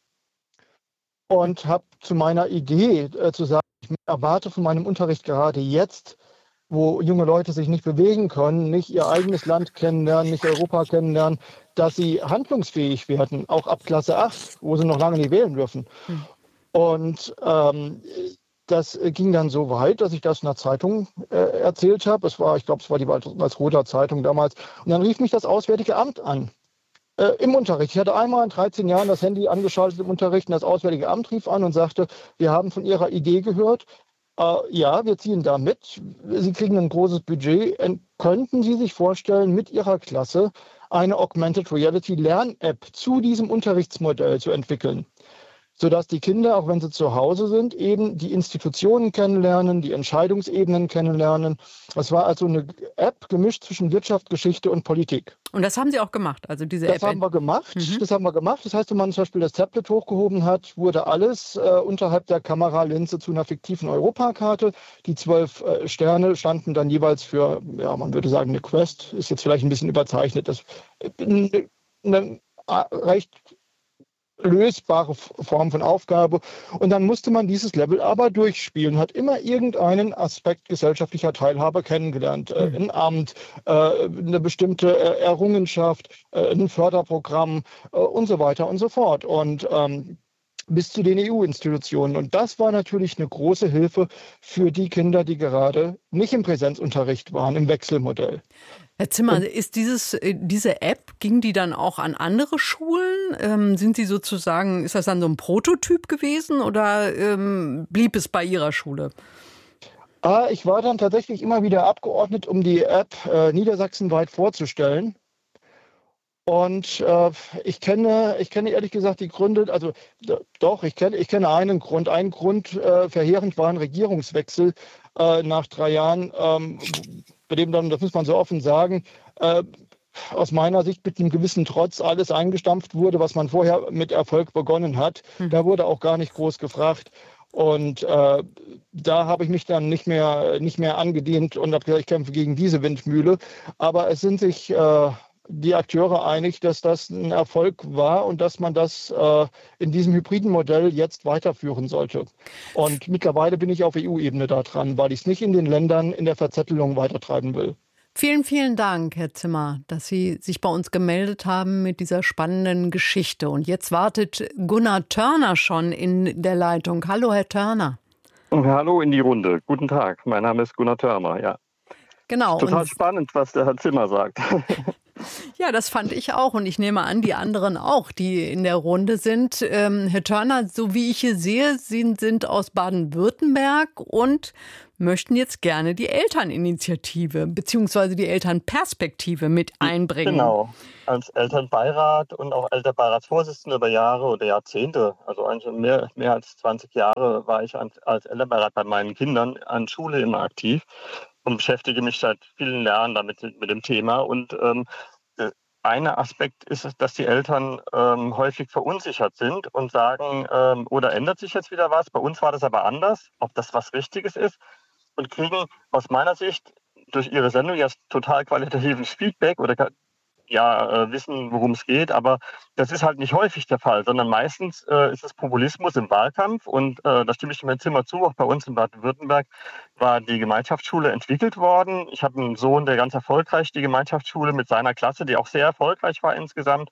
Und habe zu meiner Idee äh, zu sagen, ich erwarte von meinem Unterricht gerade jetzt, wo junge Leute sich nicht bewegen können, nicht ihr eigenes Land kennenlernen, nicht Europa kennenlernen, dass sie handlungsfähig werden, auch ab Klasse acht, wo sie noch lange nicht wählen dürfen. Hm. Und ähm, das ging dann so weit, dass ich das in der Zeitung äh, erzählt habe. Es war, ich glaube, es war die Walsroder Zeitung damals. Und dann rief mich das Auswärtige Amt an. Äh, Im Unterricht. Ich hatte einmal in dreizehn Jahren das Handy angeschaltet im Unterricht und das Auswärtige Amt rief an und sagte, wir haben von Ihrer Idee gehört. Äh, ja, wir ziehen da mit. Sie kriegen ein großes Budget. Und könnten Sie sich vorstellen, mit Ihrer Klasse eine Augmented Reality Lern-App zu diesem Unterrichtsmodell zu entwickeln? Sodass die Kinder, auch wenn sie zu Hause sind, eben die Institutionen kennenlernen, die Entscheidungsebenen kennenlernen. Das war also eine App gemischt zwischen Wirtschaft, Geschichte und Politik. Und das haben Sie auch gemacht, also diese das App? Das haben wir gemacht. Mhm. Das haben wir gemacht. Das heißt, wenn man zum Beispiel das Tablet hochgehoben hat, wurde alles äh, unterhalb der Kameralinse zu einer fiktiven Europakarte. Die zwölf äh, Sterne standen dann jeweils für, ja, man würde sagen, eine Quest. Ist jetzt vielleicht ein bisschen überzeichnet. Das eine, eine recht lösbare Form von Aufgabe. Und dann musste man dieses Level aber durchspielen, hat immer irgendeinen Aspekt gesellschaftlicher Teilhabe kennengelernt. Mhm. Äh, ein Amt, äh, eine bestimmte äh, Errungenschaft, äh, ein Förderprogramm äh, und so weiter und so fort. Und ähm, bis zu den E U-Institutionen. Und das war natürlich eine große Hilfe für die Kinder, die gerade nicht im Präsenzunterricht waren, im Wechselmodell. Herr Zimmer, und ist dieses, diese App, ging die dann auch an andere Schulen? Ähm, sind Sie sozusagen, ist das dann so ein Prototyp gewesen oder ähm, blieb es bei Ihrer Schule? Ah, ich war dann tatsächlich immer wieder abgeordnet, um die App äh, niedersachsenweit vorzustellen. Und äh, ich kenne, ich kenne ehrlich gesagt die Gründe, also d- doch, ich kenne, ich kenne einen Grund. Ein Grund äh, verheerend war ein Regierungswechsel äh, nach drei Jahren, ähm, bei dem dann, das muss man so offen sagen, äh, aus meiner Sicht mit einem gewissen Trotz alles eingestampft wurde, was man vorher mit Erfolg begonnen hat. Mhm. Da wurde auch gar nicht groß gefragt. Und äh, da habe ich mich dann nicht mehr, nicht mehr angedient und habe gesagt, ich kämpfe gegen diese Windmühle. Aber es sind sich äh, die Akteure einig, dass das ein Erfolg war und dass man das äh, in diesem hybriden Modell jetzt weiterführen sollte. Und mittlerweile bin ich auf E U-Ebene da dran, weil ich es nicht in den Ländern in der Verzettelung weitertreiben will. Vielen, vielen Dank, Herr Zimmer, dass Sie sich bei uns gemeldet haben mit dieser spannenden Geschichte. Und jetzt wartet Gunnar Törner schon in der Leitung. Hallo, Herr Törner. Hallo in die Runde. Guten Tag. Mein Name ist Gunnar Törner, ja. Genau. Total und spannend, was der Herr Zimmer sagt. Ja, das fand ich auch und ich nehme an, die anderen auch, die in der Runde sind. Ähm, Herr Törner, so wie ich hier sehe, Sie sind aus Baden-Württemberg und möchten jetzt gerne die Elterninitiative bzw. die Elternperspektive mit einbringen. Genau, als Elternbeirat und auch Elternbeiratsvorsitzender über Jahre oder Jahrzehnte, also eigentlich mehr, mehr als zwanzig Jahre war ich als Elternbeirat bei meinen Kindern an Schule immer aktiv und beschäftige mich seit vielen Jahren damit mit dem Thema. Und ähm, ein Aspekt ist, dass die Eltern ähm, häufig verunsichert sind und sagen, ähm, oder ändert sich jetzt wieder was? Bei uns war das aber anders, ob das was Richtiges ist. Und kriegen aus meiner Sicht durch ihre Sendung ja total qualitatives Feedback oder ja äh, wissen, worum es geht. Aber das ist halt nicht häufig der Fall, sondern meistens äh, ist es Populismus im Wahlkampf. Und äh, da stimme ich dem Zimmer zu, auch bei uns in Baden-Württemberg war die Gemeinschaftsschule entwickelt worden. Ich habe einen Sohn, der ganz erfolgreich die Gemeinschaftsschule mit seiner Klasse, die auch sehr erfolgreich war insgesamt,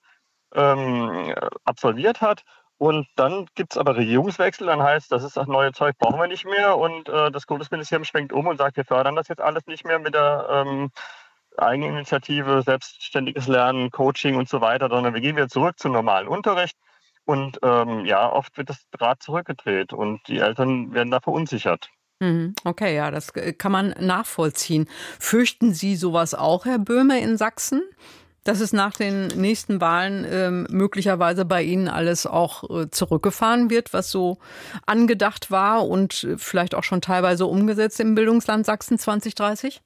ähm, absolviert hat. Und dann gibt es aber Regierungswechsel, dann heißt, das ist das neue Zeug, brauchen wir nicht mehr. Und äh, das Kultusministerium schwenkt um und sagt, wir fördern das jetzt alles nicht mehr mit der ähm, Eigeninitiative, selbstständiges Lernen, Coaching und so weiter, sondern wir gehen wieder zurück zum normalen Unterricht. Und ähm, ja, oft wird das Rad zurückgedreht und die Eltern werden da verunsichert. Okay, ja, das kann man nachvollziehen. Fürchten Sie sowas auch, Herr Böhme, in Sachsen? Dass es nach den nächsten Wahlen äh, möglicherweise bei Ihnen alles auch äh, zurückgefahren wird, was so angedacht war und äh, vielleicht auch schon teilweise umgesetzt im Bildungsland Sachsen zwanzig dreißig?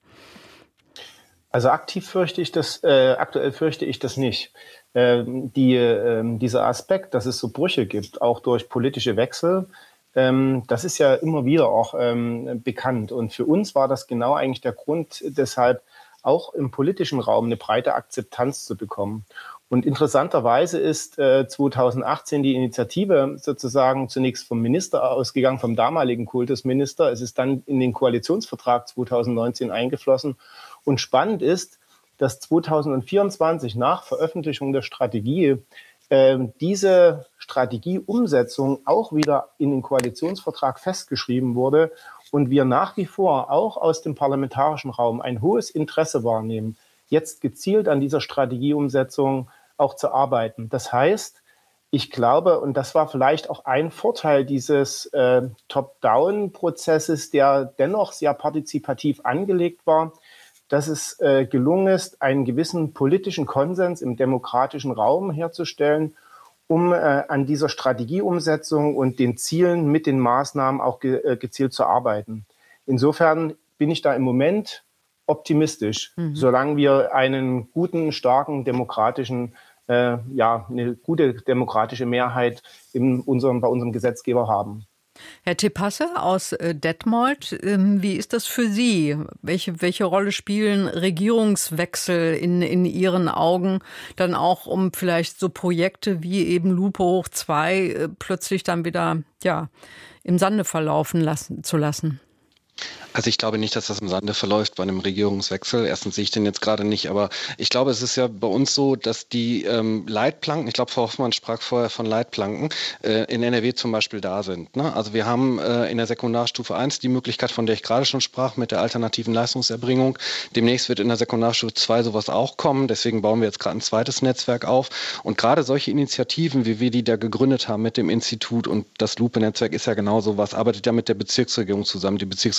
Also aktiv fürchte ich das, äh, aktuell fürchte ich das nicht. Ähm, die, äh, dieser Aspekt, dass es so Brüche gibt, auch durch politische Wechsel, ähm, das ist ja immer wieder auch ähm, bekannt. Und für uns war das genau eigentlich der Grund, deshalb auch im politischen Raum eine breite Akzeptanz zu bekommen. Und interessanterweise ist äh, zweitausendachtzehn die Initiative sozusagen zunächst vom Minister ausgegangen, vom damaligen Kultusminister. Es ist dann in den Koalitionsvertrag zweitausendneunzehn eingeflossen. Und spannend ist, dass zweitausendvierundzwanzig nach Veröffentlichung der Strategie äh, diese Strategieumsetzung auch wieder in den Koalitionsvertrag festgeschrieben wurde und wir nach wie vor auch aus dem parlamentarischen Raum ein hohes Interesse wahrnehmen, jetzt gezielt an dieser Strategieumsetzung auch zu arbeiten. Das heißt, ich glaube, und das war vielleicht auch ein Vorteil dieses äh, Top-Down-Prozesses, der dennoch sehr partizipativ angelegt war, dass es äh, gelungen ist, einen gewissen politischen Konsens im demokratischen Raum herzustellen, um äh, an dieser Strategieumsetzung und den Zielen mit den Maßnahmen auch ge- äh, gezielt zu arbeiten. Insofern bin ich da im Moment optimistisch, mhm. solange wir einen guten, starken, demokratischen, äh, ja, eine gute demokratische Mehrheit in unserem, bei unserem Gesetzgeber haben. Herr Tepasse aus äh, Detmold, ähm, wie ist das für Sie? Welche, welche Rolle spielen Regierungswechsel in, in Ihren Augen dann auch, um vielleicht so Projekte wie eben Lupe hoch zwei äh, plötzlich dann wieder ja, im Sande verlaufen lassen, zu lassen? Also ich glaube nicht, dass das im Sande verläuft bei einem Regierungswechsel. Erstens sehe ich den jetzt gerade nicht, aber ich glaube, es ist ja bei uns so, dass die ähm, Leitplanken, ich glaube, Frau Hoffmann sprach vorher von Leitplanken, äh, in N R W zum Beispiel da sind. Ne? Also wir haben äh, in der Sekundarstufe eins die Möglichkeit, von der ich gerade schon sprach, mit der alternativen Leistungserbringung. Demnächst wird in der Sekundarstufe zwei sowas auch kommen. Deswegen bauen wir jetzt gerade ein zweites Netzwerk auf. Und gerade solche Initiativen, wie wir die da gegründet haben mit dem Institut und das Lupe-Netzwerk ist ja genau sowas, arbeitet ja mit der Bezirksregierung zusammen. Die Bezirksregierung ändert sich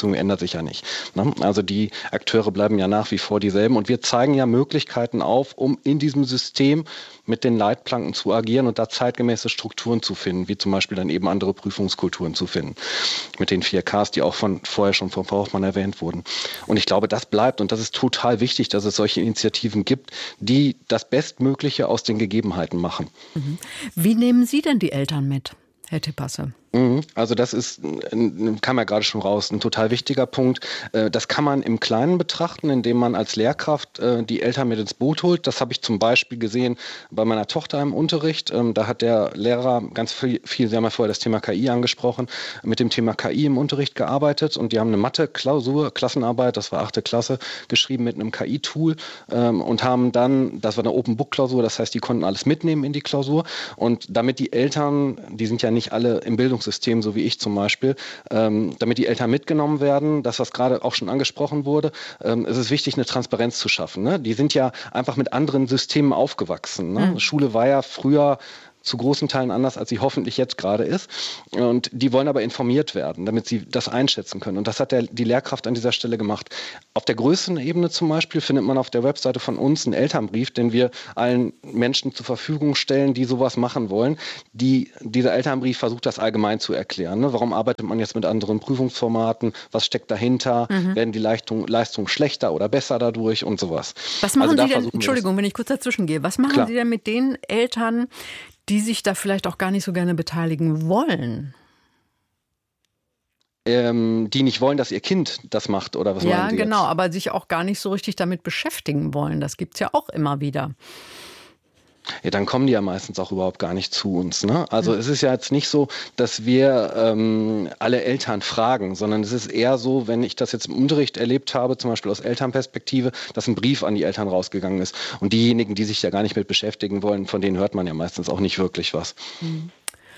sicher nicht. Ne? Also die Akteure bleiben ja nach wie vor dieselben und wir zeigen ja Möglichkeiten auf, um in diesem System mit den Leitplanken zu agieren und da zeitgemäße Strukturen zu finden, wie zum Beispiel dann eben andere Prüfungskulturen zu finden. Mit den vier Ks, die auch von vorher schon von Frau Hochmann erwähnt wurden. Und ich glaube, das bleibt und das ist total wichtig, dass es solche Initiativen gibt, die das Bestmögliche aus den Gegebenheiten machen. Wie nehmen Sie denn die Eltern mit, Herr Tippasse? Also das ist, kam ja gerade schon raus, ein total wichtiger Punkt. Das kann man im Kleinen betrachten, indem man als Lehrkraft die Eltern mit ins Boot holt. Das habe ich zum Beispiel gesehen bei meiner Tochter im Unterricht. Da hat der Lehrer ganz viel, viel, Sie haben ja vorher das Thema K I angesprochen, mit dem Thema K I im Unterricht gearbeitet und die haben eine Mathe-Klausur, Klassenarbeit, das war achte Klasse, geschrieben mit einem K I-Tool und haben dann, das war eine Open-Book-Klausur, das heißt, die konnten alles mitnehmen in die Klausur und damit die Eltern, die sind ja nicht alle im Bildungssystem, so wie ich zum Beispiel, ähm, damit die Eltern mitgenommen werden, das, was gerade auch schon angesprochen wurde, ähm, es ist wichtig, eine Transparenz zu schaffen. Ne? Die sind ja einfach mit anderen Systemen aufgewachsen. Ne? Mhm. Schule war ja früher zu großen Teilen anders, als sie hoffentlich jetzt gerade ist. Und die wollen aber informiert werden, damit sie das einschätzen können. Und das hat der, die Lehrkraft an dieser Stelle gemacht. Auf der größeren Ebene zum Beispiel findet man auf der Webseite von uns einen Elternbrief, den wir allen Menschen zur Verfügung stellen, die sowas machen wollen. Die, dieser Elternbrief versucht, das allgemein zu erklären. Ne? Warum arbeitet man jetzt mit anderen Prüfungsformaten? Was steckt dahinter? Mhm. Werden die Leistung, Leistungen schlechter oder besser dadurch und sowas? Was machen also Sie denn, Entschuldigung, wenn ich kurz dazwischen gehe, was machen Klar. Sie denn mit den Eltern, die sich da vielleicht auch gar nicht so gerne beteiligen wollen? Ähm, die nicht wollen, dass ihr Kind das macht, oder was ja, meinen Sie genau, jetzt? aber sich auch gar nicht so richtig damit beschäftigen wollen. Das gibt es ja auch immer wieder. Ja, dann kommen die ja meistens auch überhaupt gar nicht zu uns. Ne? Also mhm. es ist ja jetzt nicht so, dass wir ähm, alle Eltern fragen, sondern es ist eher so, wenn ich das jetzt im Unterricht erlebt habe, zum Beispiel aus Elternperspektive, dass ein Brief an die Eltern rausgegangen ist. Und diejenigen, die sich ja gar nicht mit beschäftigen wollen, von denen hört man ja meistens auch nicht wirklich was. Mhm.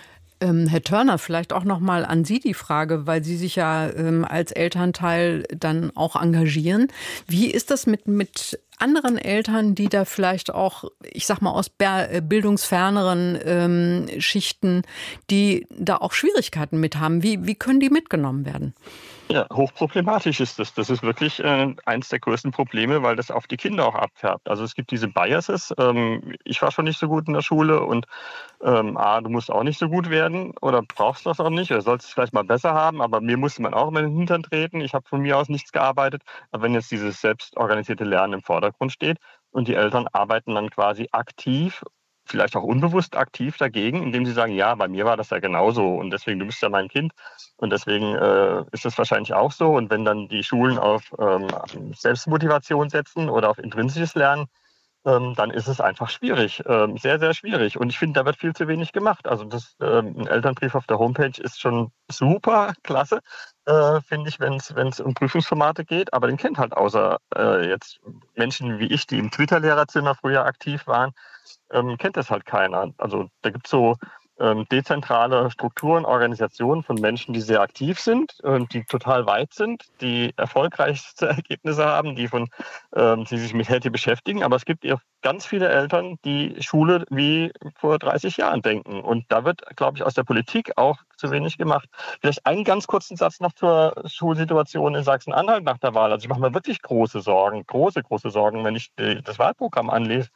Ähm, Herr Törner, vielleicht auch noch mal an Sie die Frage, weil Sie sich ja ähm, als Elternteil dann auch engagieren. Wie ist das mit, mit anderen Eltern, die da vielleicht auch, ich sag mal, aus bildungsferneren ähm, Schichten, die da auch Schwierigkeiten mit haben? Wie, wie können die mitgenommen werden? Ja, hochproblematisch ist das. Das ist wirklich äh, eins der größten Probleme, weil das auf die Kinder auch abfärbt. Also es gibt diese Biases. Ähm, ich war schon nicht so gut in der Schule und ähm, A, du musst auch nicht so gut werden oder brauchst das auch nicht oder sollst es vielleicht mal besser haben, aber mir musste man auch immer in den Hintern treten. Ich habe von mir aus nichts gearbeitet. Aber wenn jetzt dieses selbstorganisierte Lernen im Vordergrund steht und die Eltern arbeiten dann quasi aktiv, vielleicht auch unbewusst aktiv dagegen, indem sie sagen, ja, bei mir war das ja genauso und deswegen, du bist ja mein Kind und deswegen äh, ist das wahrscheinlich auch so. Und wenn dann die Schulen auf ähm, Selbstmotivation setzen oder auf intrinsisches Lernen, ähm, dann ist es einfach schwierig, ähm, sehr, sehr schwierig. Und ich finde, da wird viel zu wenig gemacht. Also das, ähm, ein Elternbrief auf der Homepage ist schon super, klasse, äh, finde ich, wenn es um Prüfungsformate geht. Aber den kennt halt außer äh, jetzt Menschen wie ich, die im Twitter-Lehrerzimmer früher aktiv waren, ähm, kennt das halt keiner. Also da gibt es so ähm, dezentrale Strukturen, Organisationen von Menschen, die sehr aktiv sind, äh, die total weit sind, die erfolgreichste Ergebnisse haben, die, von, ähm, die sich mit H E T beschäftigen. Aber es gibt ja ganz viele Eltern, die Schule wie vor dreißig Jahren denken. Und da wird, glaube ich, aus der Politik auch zu wenig gemacht. Vielleicht einen ganz kurzen Satz noch zur Schulsituation in Sachsen-Anhalt nach der Wahl. Also ich mache mir wirklich große Sorgen, große, große Sorgen, wenn ich die, das Wahlprogramm anlese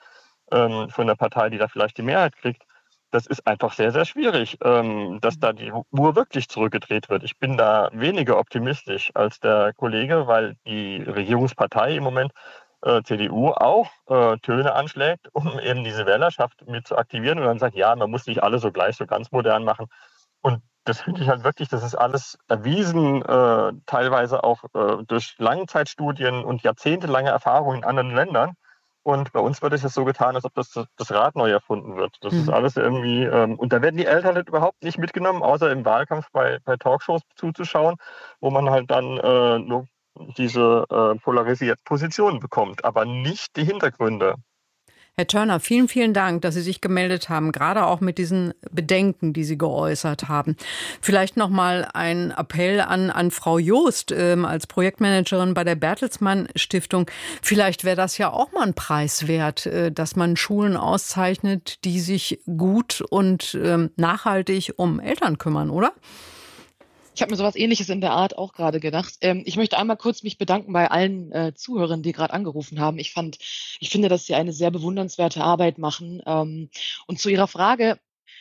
von der Partei, die da vielleicht die Mehrheit kriegt. Das ist einfach sehr, sehr schwierig, dass da die Uhr wirklich zurückgedreht wird. Ich bin da weniger optimistisch als der Kollege, weil die Regierungspartei im Moment, äh, C D U, auch äh, Töne anschlägt, um eben diese Wählerschaft mit zu aktivieren und dann sagt, ja, man muss nicht alle so gleich so ganz modern machen. Und das finde ich halt wirklich, das ist alles erwiesen, äh, teilweise auch äh, durch Langzeitstudien und jahrzehntelange Erfahrungen in anderen Ländern. Und bei uns wird es jetzt so getan, als ob das, das Rad neu erfunden wird. Das mhm. ist alles irgendwie, ähm, und da werden die Eltern halt überhaupt nicht mitgenommen, außer im Wahlkampf bei, bei Talkshows zuzuschauen, wo man halt dann äh, nur diese äh, polarisierten Positionen bekommt, aber nicht die Hintergründe. Herr Törner, vielen, vielen Dank, dass Sie sich gemeldet haben, gerade auch mit diesen Bedenken, die Sie geäußert haben. Vielleicht noch mal ein Appell an, an Frau Joost ähm, als Projektmanagerin bei der Bertelsmann Stiftung. Vielleicht wäre das ja auch mal ein Preis wert, äh, dass man Schulen auszeichnet, die sich gut und ähm, nachhaltig um Eltern kümmern, oder? Ich habe mir sowas Ähnliches in der Art auch gerade gedacht. Ähm, ich möchte einmal kurz mich bedanken bei allen äh, Zuhörern, die gerade angerufen haben. Ich fand, ich finde, dass sie eine sehr bewundernswerte Arbeit machen. Ähm, und zu Ihrer Frage: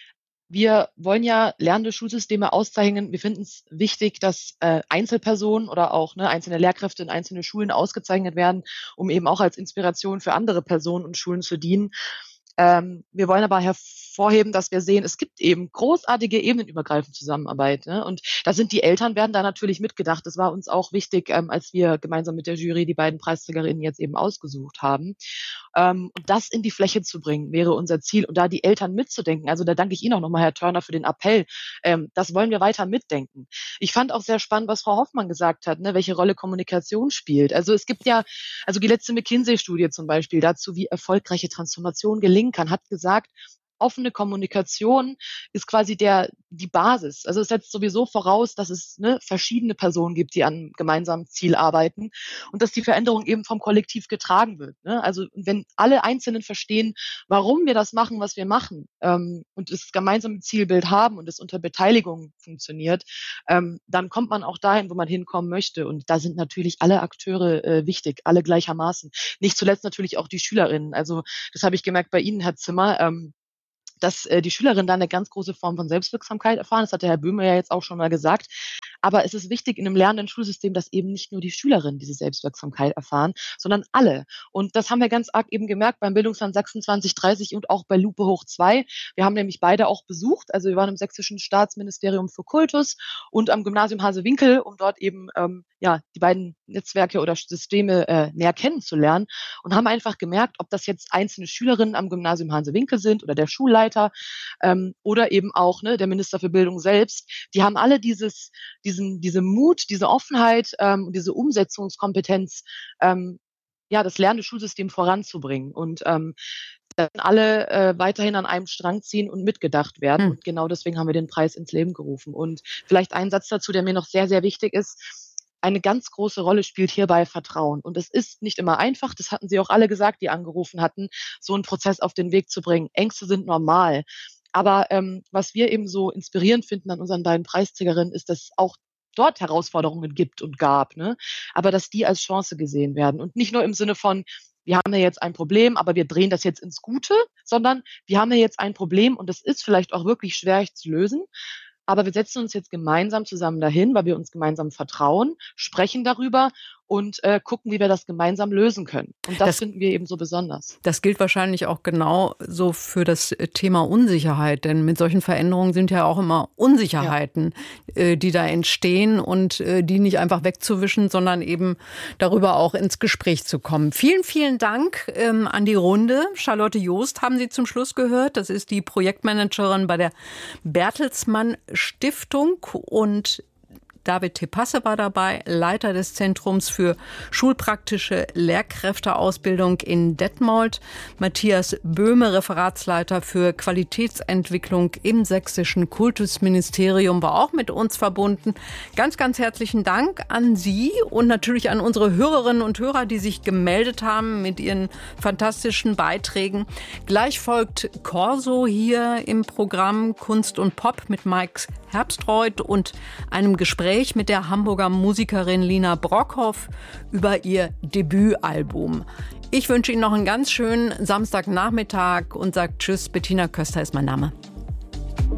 Wir wollen ja lernende Schulsysteme auszeichnen. Wir finden es wichtig, dass äh, Einzelpersonen oder auch ne, einzelne Lehrkräfte in einzelne Schulen ausgezeichnet werden, um eben auch als Inspiration für andere Personen und Schulen zu dienen. Ähm, wir wollen aber hervorheben, dass wir sehen, es gibt eben großartige ebenenübergreifende Zusammenarbeit. Ne? Und da sind die Eltern, werden da natürlich mitgedacht. Das war uns auch wichtig, ähm, als wir gemeinsam mit der Jury die beiden Preisträgerinnen jetzt eben ausgesucht haben. Ähm, und das in die Fläche zu bringen, wäre unser Ziel. Und da die Eltern mitzudenken, also da danke ich Ihnen auch nochmal, Herr Törner, für den Appell. Ähm, das wollen wir weiter mitdenken. Ich fand auch sehr spannend, was Frau Hoffmann gesagt hat, ne, welche Rolle Kommunikation spielt. Also es gibt ja, also die letzte McKinsey-Studie zum Beispiel dazu, wie erfolgreiche Transformation gelingen kann, hat gesagt, offene Kommunikation ist quasi der, die Basis. Also es setzt sowieso voraus, dass es ne, verschiedene Personen gibt, die an einem gemeinsamen Ziel arbeiten und dass die Veränderung eben vom Kollektiv getragen wird. Ne? Also wenn alle Einzelnen verstehen, warum wir das machen, was wir machen ähm, und das gemeinsame Zielbild haben und es unter Beteiligung funktioniert, ähm, dann kommt man auch dahin, wo man hinkommen möchte. Und da sind natürlich alle Akteure äh, wichtig, alle gleichermaßen. Nicht zuletzt natürlich auch die Schülerinnen. Also das habe ich gemerkt bei Ihnen, Herr Zimmer, ähm, dass äh, die Schülerinnen da eine ganz große Form von Selbstwirksamkeit erfahren. Das hat der Herr Böhme ja jetzt auch schon mal gesagt. Aber es ist wichtig in einem lernenden Schulsystem, dass eben nicht nur die Schülerinnen diese Selbstwirksamkeit erfahren, sondern alle. Und das haben wir ganz arg eben gemerkt beim Bildungsland Sachsen zwanzig dreißig und auch bei Lupe hoch zwei. Wir haben nämlich beide auch besucht. Also wir waren im Sächsischen Staatsministerium für Kultus und am Gymnasium Hasewinkel, um dort eben ähm, ja die beiden Netzwerke oder Systeme äh, näher kennenzulernen und haben einfach gemerkt, ob das jetzt einzelne Schülerinnen am Gymnasium Hasewinkel sind oder der Schulleiter ähm, oder eben auch ne, der Minister für Bildung selbst. Die haben alle dieses diesen, diese Mut, diese Offenheit, ähm, diese Umsetzungskompetenz, ähm, ja, das lernende Schulsystem voranzubringen und ähm, dann alle äh, weiterhin an einem Strang ziehen und mitgedacht werden. Hm. Und genau deswegen haben wir den Preis ins Leben gerufen. Und vielleicht ein Satz dazu, der mir noch sehr, sehr wichtig ist. Eine ganz große Rolle spielt hierbei Vertrauen. Und es ist nicht immer einfach, das hatten Sie auch alle gesagt, die angerufen hatten, so einen Prozess auf den Weg zu bringen. Ängste sind normal. Aber ähm, was wir eben so inspirierend finden an unseren beiden Preisträgerinnen, ist, dass auch dort Herausforderungen gibt und gab, ne? Aber dass die als Chance gesehen werden. Und nicht nur im Sinne von, wir haben ja jetzt ein Problem, aber wir drehen das jetzt ins Gute, sondern wir haben ja jetzt ein Problem und das ist vielleicht auch wirklich schwer zu lösen. Aber wir setzen uns jetzt gemeinsam zusammen dahin, weil wir uns gemeinsam vertrauen, sprechen darüber und äh, gucken, wie wir das gemeinsam lösen können. Und das, das finden wir eben so besonders. Das gilt wahrscheinlich auch genau so für das Thema Unsicherheit. Denn mit solchen Veränderungen sind ja auch immer Unsicherheiten, ja. äh, die da entstehen und äh, die nicht einfach wegzuwischen, sondern eben darüber auch ins Gespräch zu kommen. Vielen, vielen Dank ähm, an die Runde. Charlotte Joost haben Sie zum Schluss gehört. Das ist die Projektmanagerin bei der Bertelsmann Stiftung und David Tepasse war dabei, Leiter des Zentrums für schulpraktische Lehrkräfteausbildung in Detmold. Matthias Böhme, Referatsleiter für Qualitätsentwicklung im Sächsischen Kultusministerium, war auch mit uns verbunden. Ganz, ganz herzlichen Dank an Sie und natürlich an unsere Hörerinnen und Hörer, die sich gemeldet haben mit ihren fantastischen Beiträgen. Gleich folgt Corso hier im Programm Kunst und Pop mit Mike Herbstreuth und einem Gespräch mit der Hamburger Musikerin Lina Brockhoff über ihr Debütalbum. Ich wünsche Ihnen noch einen ganz schönen Samstagnachmittag und sage Tschüss. Bettina Köster ist mein Name.